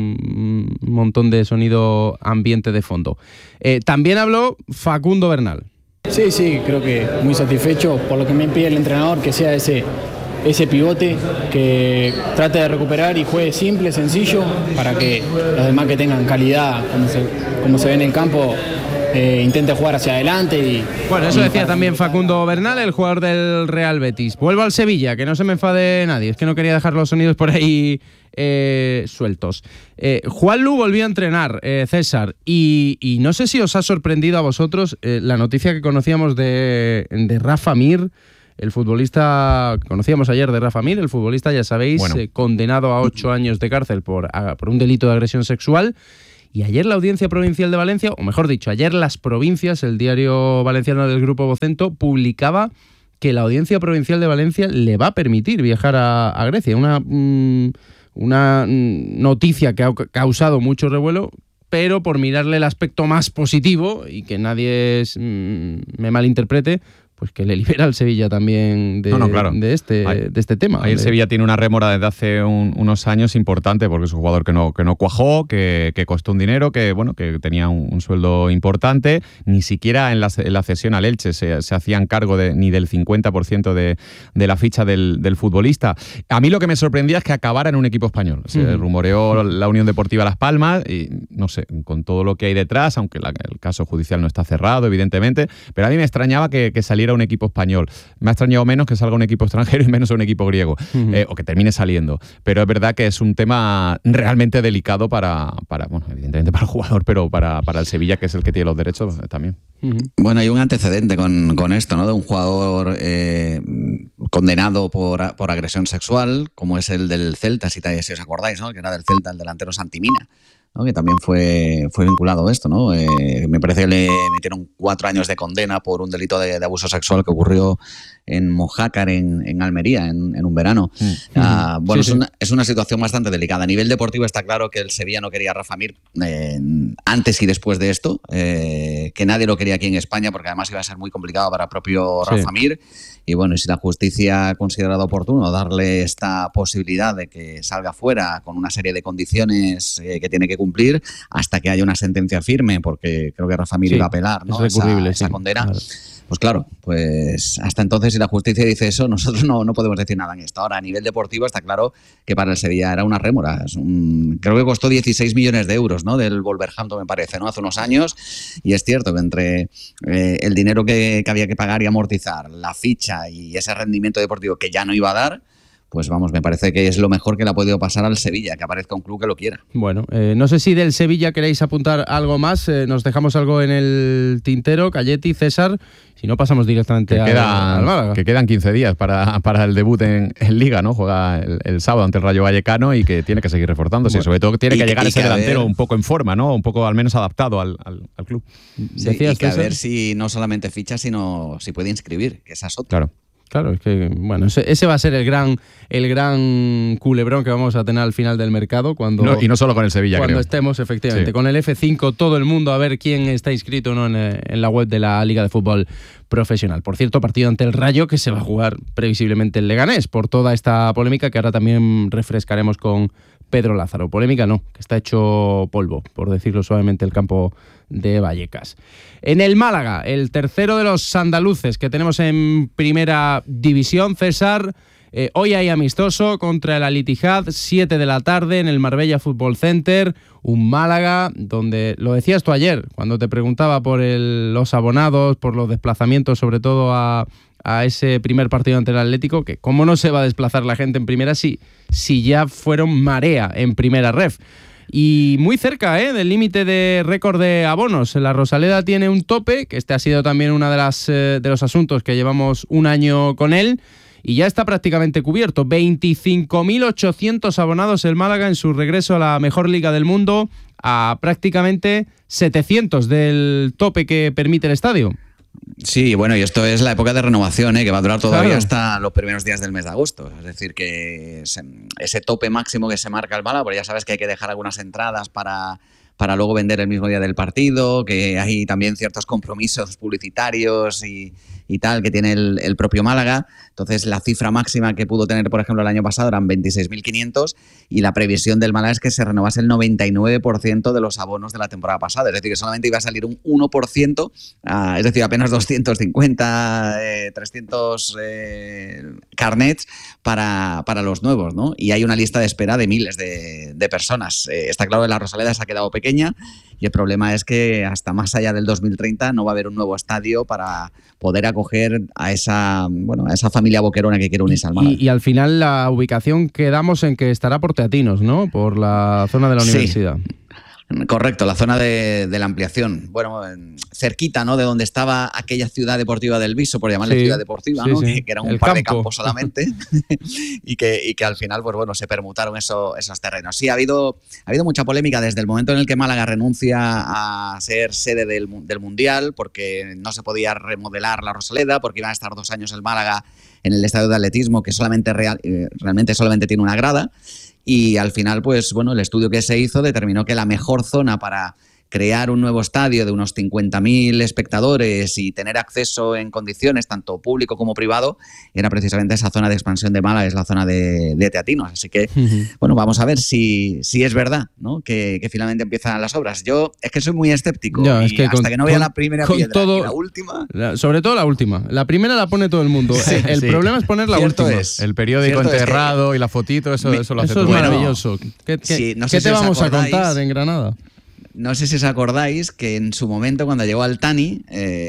un, un montón de sonido ambiente de fondo. Eh, también habló Facundo Bernal. Sí, sí, creo que muy satisfecho por lo que me pide el entrenador, que sea ese, ese pivote, que trate de recuperar y juegue simple, sencillo, para que los demás que tengan calidad, como se, como se ve en el campo, eh, intente jugar hacia adelante. Y bueno, eso decía también Facundo Bernal, el jugador del Real Betis. Vuelvo al Sevilla, que no se me enfade nadie, es que no quería dejar los sonidos por ahí eh, sueltos. Eh, Juanlu volvió a entrenar, eh, César, y, y no sé si os ha sorprendido a vosotros eh, la noticia que conocíamos de, de Rafa Mir, el futbolista que conocíamos ayer de Rafa Mir, el futbolista, ya sabéis, bueno. eh, condenado a ocho años de cárcel por, a, por un delito de agresión sexual. Y ayer la Audiencia Provincial de Valencia, o mejor dicho, ayer Las Provincias, el diario valenciano del Grupo Vocento, publicaba que la Audiencia Provincial de Valencia le va a permitir viajar a, a Grecia. Una, mmm, una noticia que ha causado mucho revuelo, pero por mirarle el aspecto más positivo y que nadie es, mmm, me malinterprete, pues que le libera al Sevilla también de, no, no, claro. de, este, ahí, de este tema. Ahí el Sevilla tiene una rémora desde hace un, unos años importante, porque es un jugador que no, que no cuajó, que, que costó un dinero, que bueno, que tenía un, un sueldo importante. Ni siquiera en la, en la cesión al Elche se, se hacían cargo de, ni del cincuenta por ciento de, de la ficha del, del futbolista. A mí lo que me sorprendía es que acabara en un equipo español. Se uh-huh. rumoreó la Unión Deportiva Las Palmas y no sé, con todo lo que hay detrás, aunque la, el caso judicial no está cerrado, evidentemente, pero a mí me extrañaba que, que saliera un equipo español. Me ha extrañado menos que salga un equipo extranjero y menos un equipo griego, uh-huh. eh, o que termine saliendo. Pero es verdad que es un tema realmente delicado para, para bueno, evidentemente para el jugador, pero para, para el Sevilla, que es el que tiene los derechos también. Uh-huh. Bueno, hay un antecedente con, con esto, ¿no? De un jugador eh, condenado por, por agresión sexual, como es el del Celta, si, te, si os acordáis, ¿no? Que era del Celta, el delantero Santimina, ¿no? Que también fue, fue vinculado a esto, ¿no? Eh, me parece que le metieron cuatro años de condena por un delito de, de abuso sexual que ocurrió en Mojácar, en, en Almería, en, en un verano. Mm. Uh, bueno, sí, es, una, sí. es una situación bastante delicada. A nivel deportivo está claro que el Sevilla no quería a Rafa Mir eh, antes y después de esto, eh, que nadie lo quería aquí en España, porque además iba a ser muy complicado para el propio Rafa sí. Mir. Y bueno, si la justicia ha considerado oportuno darle esta posibilidad de que salga fuera con una serie de condiciones eh, que tiene que cumplir hasta que haya una sentencia firme, porque creo que Rafa Mir sí, iba a apelar, ¿no? Es recurrible, esa, esa sí. condena. Claro. Pues claro, pues hasta entonces si la justicia dice eso, nosotros no, no podemos decir nada en esto. Ahora, a nivel deportivo está claro que para el Sevilla era una rémora. Es un, creo que costó dieciséis millones de euros, ¿no? Del Wolverhampton, me parece, ¿no? Hace unos años. Y es cierto que entre eh, el dinero que, que había que pagar y amortizar, la ficha y ese rendimiento deportivo que ya no iba a dar, pues vamos, me parece que es lo mejor que le ha podido pasar al Sevilla, que aparezca un club que lo quiera. Bueno, eh, no sé si del Sevilla queréis apuntar algo más, eh, nos dejamos algo en el tintero, Calletti, César, si no pasamos directamente que quedan, al, al Málaga. Que quedan quince días para, para el debut en, en Liga, ¿no? Juega el, el sábado ante el Rayo Vallecano y que tiene que seguir reforzándose, bueno, y sobre todo tiene que llegar ese que delantero ver, un poco en forma, ¿no? Un poco al menos adaptado al, al, al club. Sí, y que a ver si no solamente ficha, sino si puede inscribir, que esa es otra. Claro. Claro, es que bueno, ese, ese va a ser el gran el gran culebrón que vamos a tener al final del mercado cuando no, y no solo con el Sevilla, cuando creo. estemos efectivamente sí. con el F cinco todo el mundo a ver quién está inscrito o no en, en la web de la Liga de Fútbol Profesional. Por cierto, partido ante el Rayo que se va a jugar previsiblemente en Leganés por toda esta polémica que ahora también refrescaremos con Pedro Lázaro. Polémica no, que está hecho polvo, por decirlo suavemente, el campo de Vallecas. En el Málaga, el tercero de los andaluces que tenemos en primera división, César, eh, hoy hay amistoso contra el Al-Ittihad, siete de la tarde en el Marbella Football Center, un Málaga donde, lo decías tú ayer, cuando te preguntaba por el, los abonados, por los desplazamientos, sobre todo a, a ese primer partido ante el Atlético, que cómo no se va a desplazar la gente en primera si, si ya fueron marea en primera ref. Y muy cerca ¿eh? del límite de récord de abonos. La Rosaleda tiene un tope, que este ha sido también uno de, las, eh, de los asuntos que llevamos un año con él, y ya está prácticamente cubierto. veinticinco mil ochocientos abonados el Málaga en su regreso a la mejor liga del mundo, a prácticamente setecientos del tope que permite el estadio. Sí, bueno, y esto es la época de renovación, ¿eh? Que va a durar todavía claro. hasta los primeros días del mes de agosto. Es decir, que ese tope máximo que se marca el Málaga, porque ya sabes que hay que dejar algunas entradas para, para luego vender el mismo día del partido, que hay también ciertos compromisos publicitarios y, y tal que tiene el, el propio Málaga. Entonces, la cifra máxima que pudo tener, por ejemplo, el año pasado eran veintiséis mil quinientos y la previsión del Málaga es que se renovase el noventa y nueve por ciento de los abonos de la temporada pasada. Es decir, que solamente iba a salir un uno por ciento, uh, es decir, apenas doscientos cincuenta, eh, trescientos eh, carnets para, para los nuevos, ¿no? Y hay una lista de espera de miles de, de personas. Eh, está claro que la Rosaleda se ha quedado pequeña y el problema es que hasta más allá del dos mil treinta no va a haber un nuevo estadio para poder acoger a esa, bueno, a esa familia boquerona que quiere unirse al Málaga. Y, y al final la ubicación quedamos en que estará por Teatinos, ¿no? Por la zona de la universidad. Sí. Correcto, la zona de, de la ampliación. Bueno, cerquita, ¿no? De donde estaba aquella ciudad deportiva del Viso, por llamarle sí, ciudad deportiva, sí, ¿no? Sí. Que, que era un el par campo. de campos solamente y, que, y que al final, pues bueno, se permutaron eso, esos terrenos. Sí, ha habido, ha habido mucha polémica desde el momento en el que Málaga renuncia a ser sede del, del Mundial, porque no se podía remodelar la Rosaleda, porque iban a estar dos años el Málaga en el estadio de atletismo, que solamente real, realmente solamente tiene una grada. Y al final, pues bueno, el estudio que se hizo determinó que la mejor zona para crear un nuevo estadio de unos cincuenta mil espectadores y tener acceso en condiciones, tanto público como privado, era precisamente esa zona de expansión de Málaga, es la zona de, de Teatinos. Así que, uh-huh. bueno, vamos a ver si, si es verdad, ¿no? que, que finalmente empiezan las obras. Yo es que soy muy escéptico no, y es que hasta con, que no vea con, la primera con piedra todo, y la última... La, sobre todo la última. La primera la pone todo el mundo. Sí, el sí. problema es poner la Cierto última. Es. El periódico Cierto enterrado es que, y la fotito, eso, me, eso lo hace eso todo. es maravilloso. Bueno, ¿Qué, qué, sí, no ¿qué sé te si vamos acordáis, a contar en Granada? No sé si os acordáis que en su momento cuando llegó Altani,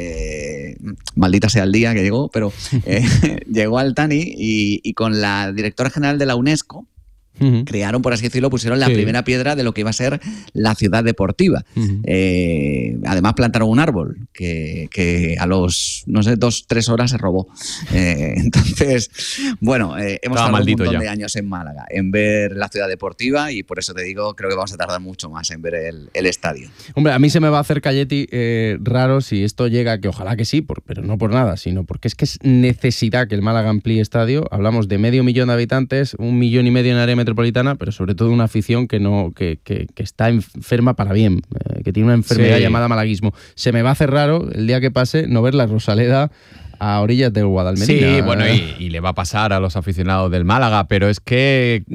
eh, maldita sea el día que llegó, pero eh, llegó Altani y, y con la directora general de la UNESCO, Uh-huh. crearon, por así decirlo, pusieron la sí. primera piedra de lo que iba a ser la ciudad deportiva. Uh-huh. Eh, además plantaron un árbol que, que a los, no sé, dos, tres horas se robó. Eh, entonces, bueno, eh, hemos tardado un montón ya. de años en Málaga en ver la ciudad deportiva y por eso te digo, creo que vamos a tardar mucho más en ver el, el estadio. Hombre, a mí se me va a hacer Calletti eh, raro si esto llega, que ojalá que sí, por, pero no por nada, sino porque es que es necesidad que el Málaga amplíe estadio. Hablamos de medio millón de habitantes, un millón y medio en área metropolitana, pero sobre todo una afición que no que, que, que está enferma para bien, eh, que tiene una enfermedad sí. llamada malaguismo. Se me va a hacer raro el día que pase no ver la Rosaleda a orillas del Guadalmedina. Sí, bueno, y, y le va a pasar a los aficionados del Málaga, pero es que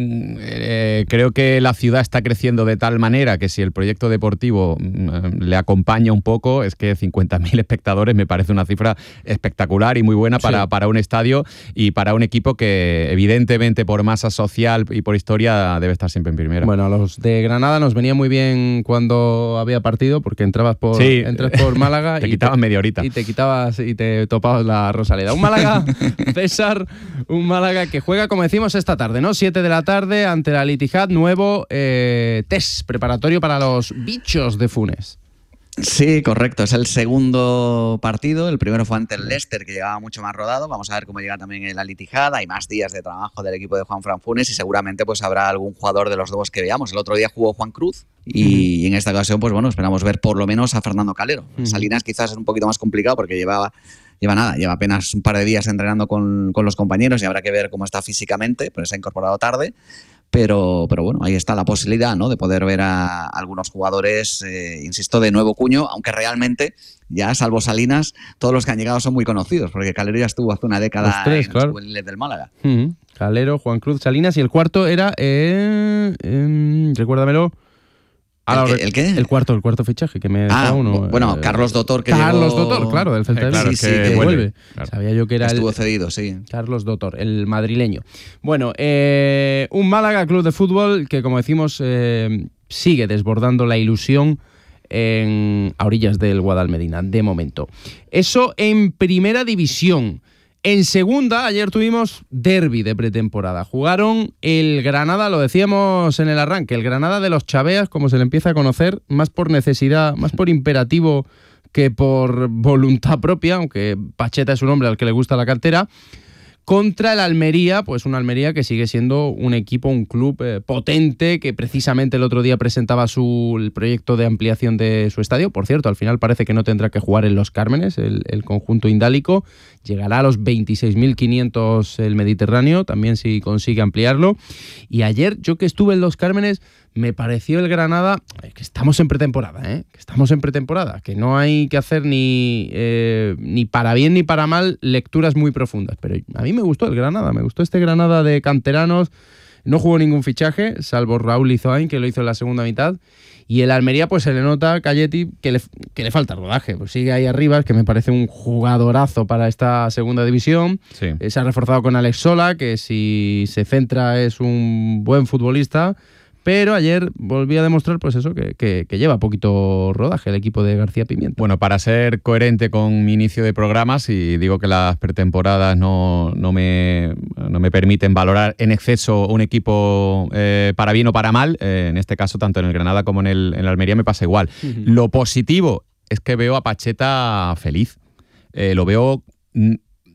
eh, creo que la ciudad está creciendo de tal manera que si el proyecto deportivo eh, le acompaña un poco, es que cincuenta mil espectadores me parece una cifra espectacular y muy buena para, sí. para un estadio y para un equipo que evidentemente por masa social y por historia debe estar siempre en primera. Bueno, a los de Granada nos venía muy bien cuando había partido porque entrabas por, sí. entras por Málaga te y quitabas te, media horita. Y te quitabas y te topabas la Rosaleda. Un Málaga, César, un Málaga que juega, como decimos, esta tarde, ¿no? siete de la tarde ante la Al-Ittihad, nuevo eh, test preparatorio para los bichos de Funes. Sí, correcto. Es el segundo partido. El primero fue ante el Leicester, que llegaba mucho más rodado. Vamos a ver cómo llega también el Al-Ittihad. Hay más días de trabajo del equipo de Juanfran Funes y seguramente pues habrá algún jugador de los dos que veamos. El otro día jugó Juan Cruz y, y en esta ocasión, pues bueno, esperamos ver por lo menos a Fernando Calero. Uh-huh. Salinas quizás es un poquito más complicado porque llevaba... Lleva nada, lleva apenas un par de días entrenando con, con los compañeros y habrá que ver cómo está físicamente, pues se ha incorporado tarde. Pero, pero bueno, ahí está la posibilidad, ¿no?, de poder ver a algunos jugadores, eh, insisto, de nuevo cuño, aunque realmente ya, salvo Salinas, todos los que han llegado son muy conocidos, porque Calero ya estuvo hace una década los tres, en claro. los juveniles del Málaga. Uh-huh. Calero, Juan Cruz, Salinas, y el cuarto era, eh, eh, recuérdamelo, ¿El, ¿El qué? El cuarto, el cuarto fichaje que me ah, uno. Bueno, eh, Carlos Dotor que Carlos llegó... Dotor, claro, del Celta de Vigo. Sí, sí, que, que vuelve. vuelve. Claro. Sabía yo que era Estuvo el, cedido, sí. Carlos Dotor, el madrileño. Bueno, eh, un Málaga Club de Fútbol que, como decimos, eh, sigue desbordando la ilusión en, a orillas del Guadalmedina, de momento. Eso en primera división. En segunda, ayer tuvimos derbi de pretemporada. Jugaron el Granada, lo decíamos en el arranque, el Granada de los Chaveas, como se le empieza a conocer, más por necesidad, más por imperativo que por voluntad propia, aunque Pacheta es un hombre al que le gusta la cantera, contra el Almería, pues una Almería que sigue siendo un equipo, un club eh, potente, que precisamente el otro día presentaba su el proyecto de ampliación de su estadio. Por cierto, al final parece que no tendrá que jugar en Los Cármenes, el, el conjunto indálico. Llegará a los veintiséis mil quinientos el Mediterráneo, también si consigue ampliarlo. Y ayer, yo que estuve en Los Cármenes, me pareció el Granada, que estamos en pretemporada, ¿eh? que estamos en pretemporada, que no hay que hacer ni, eh, ni para bien ni para mal lecturas muy profundas. Pero a mí me gustó el Granada, me gustó este Granada de canteranos. No jugó ningún fichaje, salvo Raúl Izoain, que lo hizo en la segunda mitad. Y el Almería, pues se le nota a Calletti que le, que le falta rodaje. Pues sigue ahí arriba, que me parece un jugadorazo para esta segunda división. Sí. Eh, se ha reforzado con Alex Sola, que si se centra es un buen futbolista. Pero ayer volví a demostrar, pues eso, que, que, que lleva poquito rodaje el equipo de García Pimienta. Bueno, para ser coherente con mi inicio de programas, y digo que las pretemporadas no, no, me, no me permiten valorar en exceso un equipo eh, para bien o para mal, eh, en este caso tanto en el Granada como en el, en el Almería me pasa igual. Uh-huh. Lo positivo es que veo a Pacheta feliz. Eh, lo veo...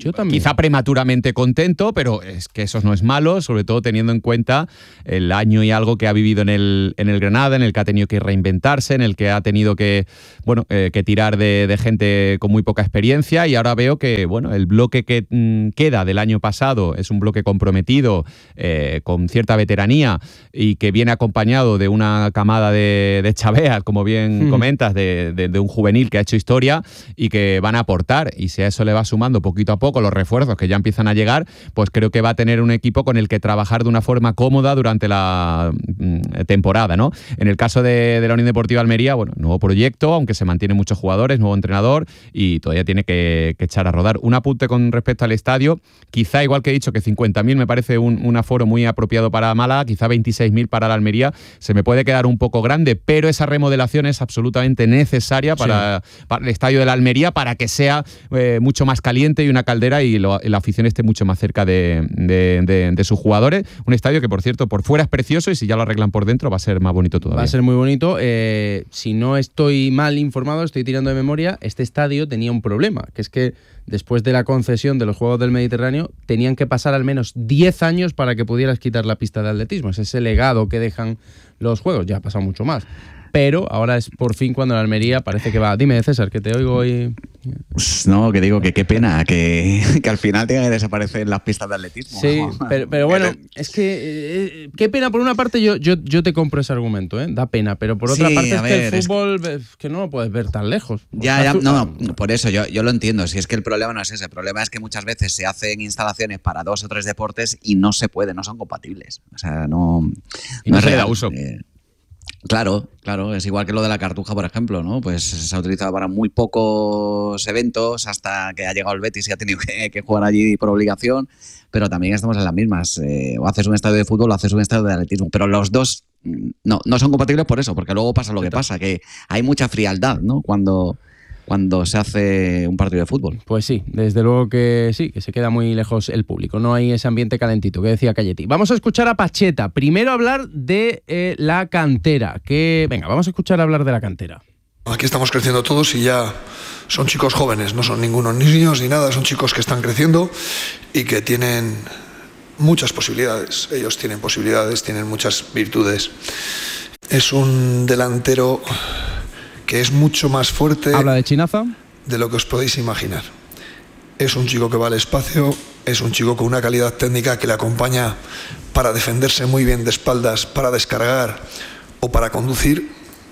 Yo también. Quizá prematuramente contento, pero es que eso no es malo, sobre todo teniendo en cuenta el año y algo que ha vivido en el, en el Granada, en el que ha tenido que reinventarse, en el que ha tenido que, bueno, eh, que tirar de, de gente con muy poca experiencia, y ahora veo que, bueno, el bloque que mm, queda del año pasado es un bloque comprometido, eh, con cierta veteranía, y que viene acompañado de una camada de, de chaveas, como bien mm. comentas, de, de, de un juvenil que ha hecho historia y que van a aportar, y si a eso le va sumando poquito a poco los refuerzos que ya empiezan a llegar, pues creo que va a tener un equipo con el que trabajar de una forma cómoda durante la mm, temporada, ¿no? En el caso de, de la Unión Deportiva Almería, bueno, nuevo proyecto, aunque se mantienen muchos jugadores, nuevo entrenador, y todavía tiene que, que echar a rodar. Un apunte con respecto al estadio, quizá igual que he dicho que cincuenta mil me parece un, un aforo muy apropiado para Málaga, quizá veintiséis mil para la Almería, se me puede quedar un poco grande, pero esa remodelación es absolutamente necesaria para, sí. para el estadio de la Almería, para que sea eh, mucho más caliente y una caldera, y lo, la afición esté mucho más cerca de, de, de, de sus jugadores. Un estadio que, por cierto, por fuera es precioso, y si ya lo arreglan por dentro va a ser más bonito todavía. Va a ser muy bonito. Eh, si no estoy mal informado, estoy tirando de memoria, este estadio tenía un problema, que es que después de la concesión de los Juegos del Mediterráneo tenían que pasar al menos diez años para que pudieras quitar la pista de atletismo. Es ese legado que dejan los Juegos. Ya ha pasado mucho más. Pero ahora es por fin cuando la Almería parece que va. Dime, César, que te oigo hoy. No, que digo que qué pena que, que al final tenga que desaparecer las pistas de atletismo. Sí, pero, pero bueno, es que eh, qué pena. Por una parte yo, yo, yo te compro ese argumento, ¿eh? Da pena, pero por otra sí, parte es ver, que el fútbol es que... es que no lo puedes ver tan lejos. Ya, ya, no, no, por eso yo, yo lo entiendo. Si es que el problema no es ese, el problema es que muchas veces se hacen instalaciones para dos o tres deportes y no se puede, no son compatibles. O sea, no, y no, no se es le da real. uso. Eh, Claro, claro, es igual que lo de la Cartuja, por ejemplo, ¿no? Pues se ha utilizado para muy pocos eventos hasta que ha llegado el Betis y ha tenido que, que jugar allí por obligación, pero también estamos en las mismas. Eh, o haces un estadio de fútbol o haces un estadio de atletismo, pero los dos no, no son compatibles por eso, porque luego pasa lo que pasa, que hay mucha frialdad, ¿no? Cuando... cuando se hace un partido de fútbol. Pues sí, desde luego que sí, que se queda muy lejos el público, no hay ese ambiente calentito que decía Calletti. Vamos a escuchar a Pacheta, primero hablar de eh, la cantera, que venga, vamos a escuchar hablar de la cantera. Aquí estamos creciendo todos y ya son chicos jóvenes, no son ningunos niños ni nada, son chicos que están creciendo y que tienen muchas posibilidades, ellos tienen posibilidades, tienen muchas virtudes. Es un delantero que es mucho más fuerte. ¿Habla de Chinaza? De lo que os podéis imaginar. Es un chico que va al espacio, es un chico con una calidad técnica que le acompaña para defenderse muy bien de espaldas, para descargar o para conducir.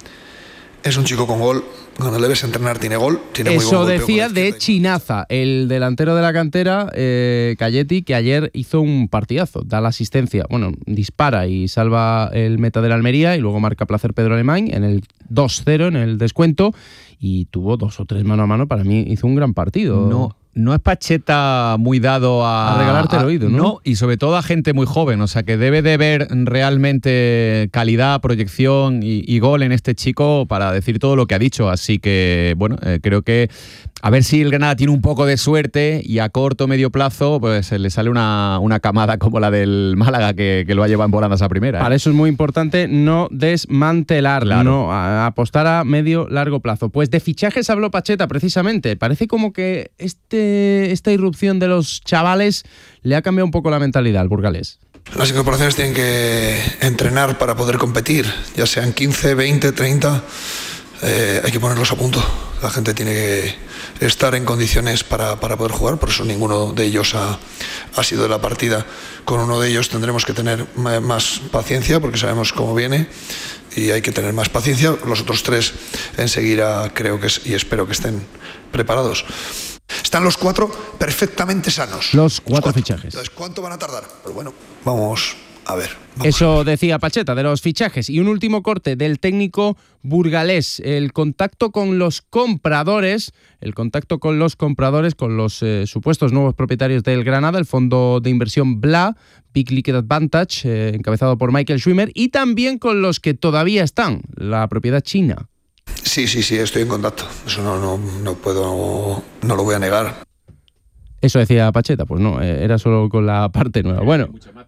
Es un chico con gol. Cuando le ves entrenar tiene gol. Tiene Eso muy buen decía de Chinaza, el delantero de la cantera, eh, Calletti, que ayer hizo un partidazo. Da la asistencia, bueno, dispara y salva el meta de la Almería, y luego marca placer Pedro Alemán en el dos cero, en el descuento, y tuvo dos o tres mano a mano. Para mí hizo un gran partido. No. No es Pacheta muy dado a... A regalarte el oído, ¿no? No, y sobre todo a gente muy joven, o sea que debe de ver realmente calidad, proyección y, y gol en este chico para decir todo lo que ha dicho, así que, bueno, eh, creo que a ver si el Granada tiene un poco de suerte y a corto o medio plazo pues le sale una, una camada como la del Málaga que, que lo ha llevado en volandas a primera. ¿eh? Para eso es muy importante no desmantelar, claro. no a, a apostar a medio largo plazo. Pues de fichajes habló Pacheta precisamente, parece como que este esta irrupción de los chavales le ha cambiado un poco la mentalidad al burgalés. Las incorporaciones tienen que entrenar para poder competir, ya sean quince, veinte, treinta, eh, hay que ponerlos a punto. La gente tiene que estar en condiciones para, para poder jugar, por eso ninguno de ellos ha, ha sido de la partida. Con uno de ellos tendremos que tener más paciencia porque sabemos cómo viene y hay que tener más paciencia. Los otros tres enseguida creo que es, y espero que estén preparados. Están los cuatro perfectamente sanos. Los cuatro, los cuatro fichajes. Entonces, ¿cuánto van a tardar? Pero bueno, vamos a ver. Vamos Eso a ver. decía Pacheta de los fichajes. Y un último corte del técnico burgalés. El contacto con los compradores, el contacto con los compradores, con los eh, supuestos nuevos propietarios del Granada, el fondo de inversión B L A, Big Liquid Advantage, eh, encabezado por Michael Schwimmer, y también con los que todavía están, la propiedad china. Sí, sí, sí, estoy en contacto. Eso no, no, no puedo, no lo voy a negar. Eso decía Pacheta, pues no, era solo con la parte nueva. Bueno.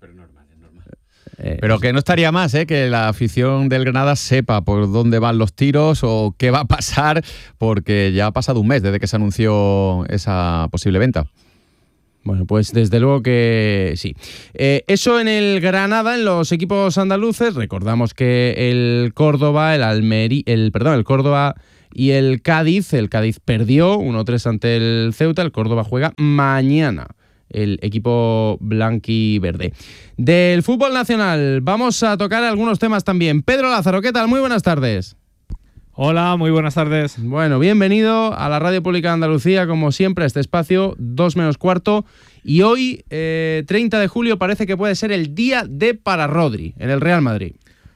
Eh, Pero que no estaría más, ¿eh? Que la afición del Granada sepa por dónde van los tiros o qué va a pasar, porque ya ha pasado un mes desde que se anunció esa posible venta. Bueno, pues desde luego que sí. Eh, eso en el Granada, en los equipos andaluces. Recordamos que el Córdoba, el Almería, el perdón, el Córdoba y el Cádiz, el Cádiz perdió uno tres ante el Ceuta, el Córdoba juega mañana, el equipo blanquiverde. Del fútbol nacional vamos a tocar algunos temas también. Pedro Lázaro, ¿qué tal? Muy buenas tardes. Hola, muy buenas tardes. Bueno, bienvenido a la Radio Pública de Andalucía, como siempre, a este espacio, dos menos cuarto. Y hoy, eh, treinta de julio, parece que puede ser el día de para Rodri, en el Real Madrid.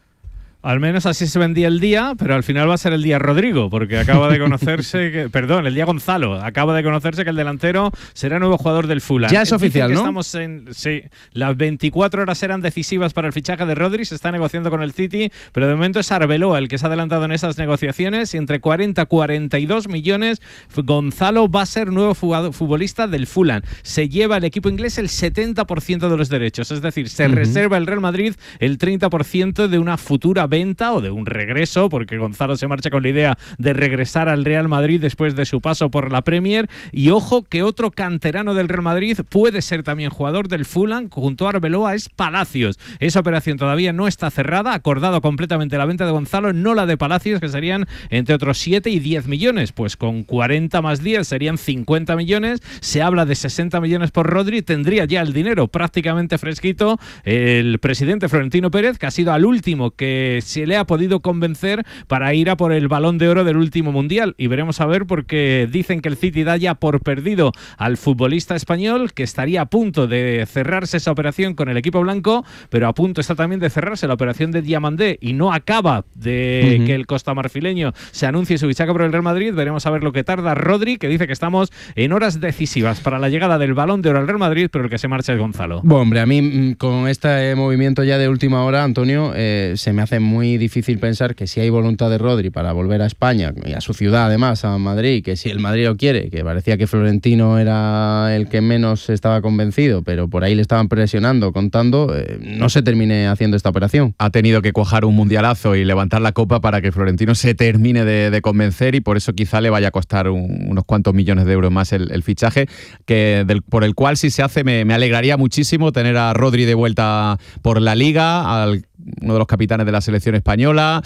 Al menos así se vendía el día, pero al final va a ser el día Rodrigo, porque acaba de conocerse, que, perdón, el día Gonzalo, acaba de conocerse que el delantero será nuevo jugador del Fulham. Ya es oficial, ¿no? Estamos en, sí, las veinticuatro horas eran decisivas para el fichaje de Rodri, se está negociando con el City, pero de momento es Arbeloa el que se ha adelantado en esas negociaciones y entre cuarenta y cuarenta y dos millones Gonzalo va a ser nuevo futbolista del Fulham. Se lleva el equipo inglés el setenta por ciento de los derechos, es decir, se uh-huh. reserva el Real Madrid el treinta por ciento de una futura venta o de un regreso, porque Gonzalo se marcha con la idea de regresar al Real Madrid después de su paso por la Premier. Y ojo que otro canterano del Real Madrid puede ser también jugador del Fulham junto a Arbeloa, es Palacios. Esa operación todavía no está cerrada, acordado completamente la venta de Gonzalo, no la de Palacios, que serían entre otros siete y diez millones, pues con cuarenta más diez serían cincuenta millones. Se habla de sesenta millones por Rodri, tendría ya el dinero prácticamente fresquito el presidente Florentino Pérez, que ha sido al último que se le ha podido convencer para ir a por el Balón de Oro del último Mundial. Y veremos a ver, porque dicen que el City da ya por perdido al futbolista español, que estaría a punto de cerrarse esa operación con el equipo blanco, pero a punto está también de cerrarse la operación de Diamandé y no acaba de uh-huh. que el costamarfileño se anuncie su fichaje por el Real Madrid. Veremos a ver lo que tarda Rodri, que dice que estamos en horas decisivas para la llegada del Balón de Oro al Real Madrid, pero el que se marcha es Gonzalo. Bueno, hombre, a mí con este movimiento ya de última hora, Antonio, eh, se me hace muy difícil difícil pensar que si hay voluntad de Rodri para volver a España y a su ciudad, además, a Madrid, que si el Madrid lo quiere, que parecía que Florentino era el que menos estaba convencido, pero por ahí le estaban presionando, contando, eh, no se termine haciendo esta operación. Ha tenido que cuajar un mundialazo y levantar la copa para que Florentino se termine de, de convencer, y por eso quizá le vaya a costar un, unos cuantos millones de euros más el, el fichaje, que del, por el cual, si se hace, me, me alegraría muchísimo tener a Rodri de vuelta por la Liga, al uno de los capitanes de la selección española,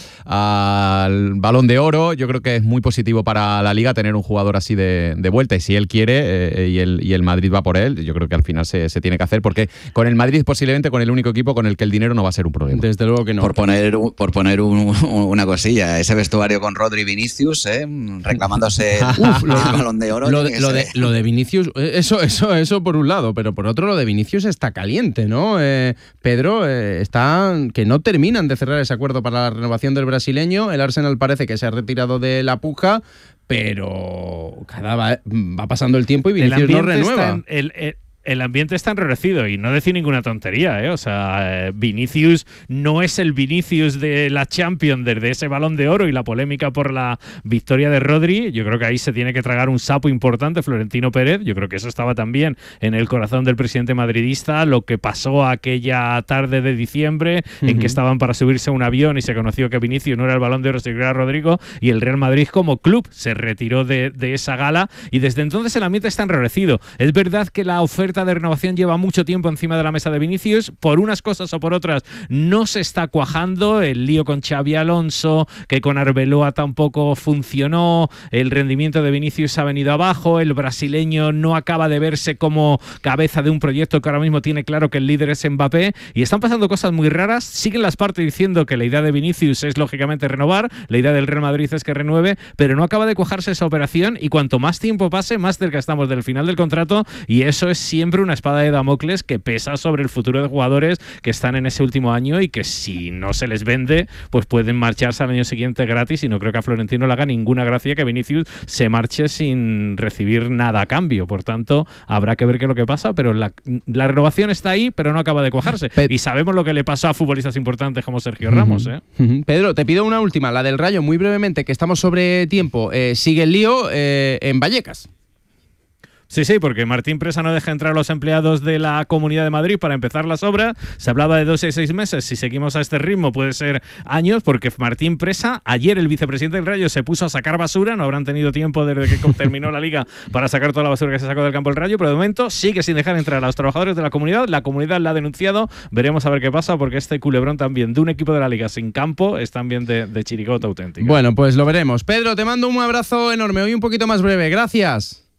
al Balón de Oro. Yo creo que es muy positivo para la Liga tener un jugador así de, de vuelta, y si él quiere eh, y, el, y el Madrid va por él, yo creo que al final se, se tiene que hacer, porque con el Madrid posiblemente con el único equipo con el que el dinero no va a ser un problema. Desde luego que no. Por poner, por poner un, una cosilla, ese vestuario con Rodri y Vinicius, ¿eh? reclamándose Uf, el, el Balón de Oro. Lo de, lo, de, lo de Vinicius, eso, eso, eso por un lado, pero por otro lo de Vinicius está caliente, ¿no? Eh, Pedro, eh, está que no terminan de cerrar ese acuerdo para la renovación del brasileño. El Arsenal parece que se ha retirado de la puja, pero cada va, va pasando el tiempo y Vinicius no renueva. En, el, el, el ambiente está enrarecido, y no decir ninguna tontería, ¿eh? O sea, eh, Vinicius no es el Vinicius de la Champions, desde ese Balón de Oro y la polémica por la victoria de Rodri. Yo creo que ahí se tiene que tragar un sapo importante Florentino Pérez. Yo creo que eso estaba también en el corazón del presidente madridista, lo que pasó aquella tarde de diciembre, uh-huh. en que estaban para subirse a un avión y se conoció que Vinicius no era el Balón de Oro, sino que era Rodrigo, y el Real Madrid como club se retiró de, de esa gala, y desde entonces el ambiente está enrarecido. Es verdad que la oferta de renovación lleva mucho tiempo encima de la mesa de Vinicius, por unas cosas o por otras no se está cuajando, el lío con Xabi Alonso, que con Arbeloa tampoco funcionó, el rendimiento de Vinicius ha venido abajo, el brasileño no acaba de verse como cabeza de un proyecto que ahora mismo tiene claro que el líder es Mbappé, y están pasando cosas muy raras. Siguen las partes diciendo que la idea de Vinicius es lógicamente renovar, la idea del Real Madrid es que renueve, pero no acaba de cuajarse esa operación, y cuanto más tiempo pase, más cerca estamos del final del contrato, y eso es siempre una espada de Damocles que pesa sobre el futuro de jugadores que están en ese último año, y que si no se les vende, pues pueden marcharse al año siguiente gratis, y no creo que a Florentino le haga ninguna gracia que Vinicius se marche sin recibir nada a cambio. Por tanto, habrá que ver qué es lo que pasa, pero la, la renovación está ahí, pero no acaba de cuajarse. Pe- y sabemos lo que le pasó a futbolistas importantes como Sergio Ramos, ¿eh? Uh-huh. Pedro, te pido una última, la del Rayo, muy brevemente, que estamos sobre tiempo. Eh, sigue el lío eh, en Vallecas. Sí, sí, porque Martín Presa no deja entrar a los empleados de la Comunidad de Madrid para empezar las obras. Se hablaba de dos y seis meses. Si seguimos a este ritmo puede ser años, porque Martín Presa, ayer el vicepresidente del Rayo se puso a sacar basura. No habrán tenido tiempo desde que terminó la liga para sacar toda la basura que se sacó del campo del Rayo, pero de momento sigue sin dejar entrar a los trabajadores de la comunidad. La comunidad la ha denunciado. Veremos a ver qué pasa, porque este culebrón también de un equipo de la liga sin campo es también de, de chirigota auténtica. Bueno, pues lo veremos. Pedro, te mando un abrazo enorme. Hoy un poquito más breve. Gracias.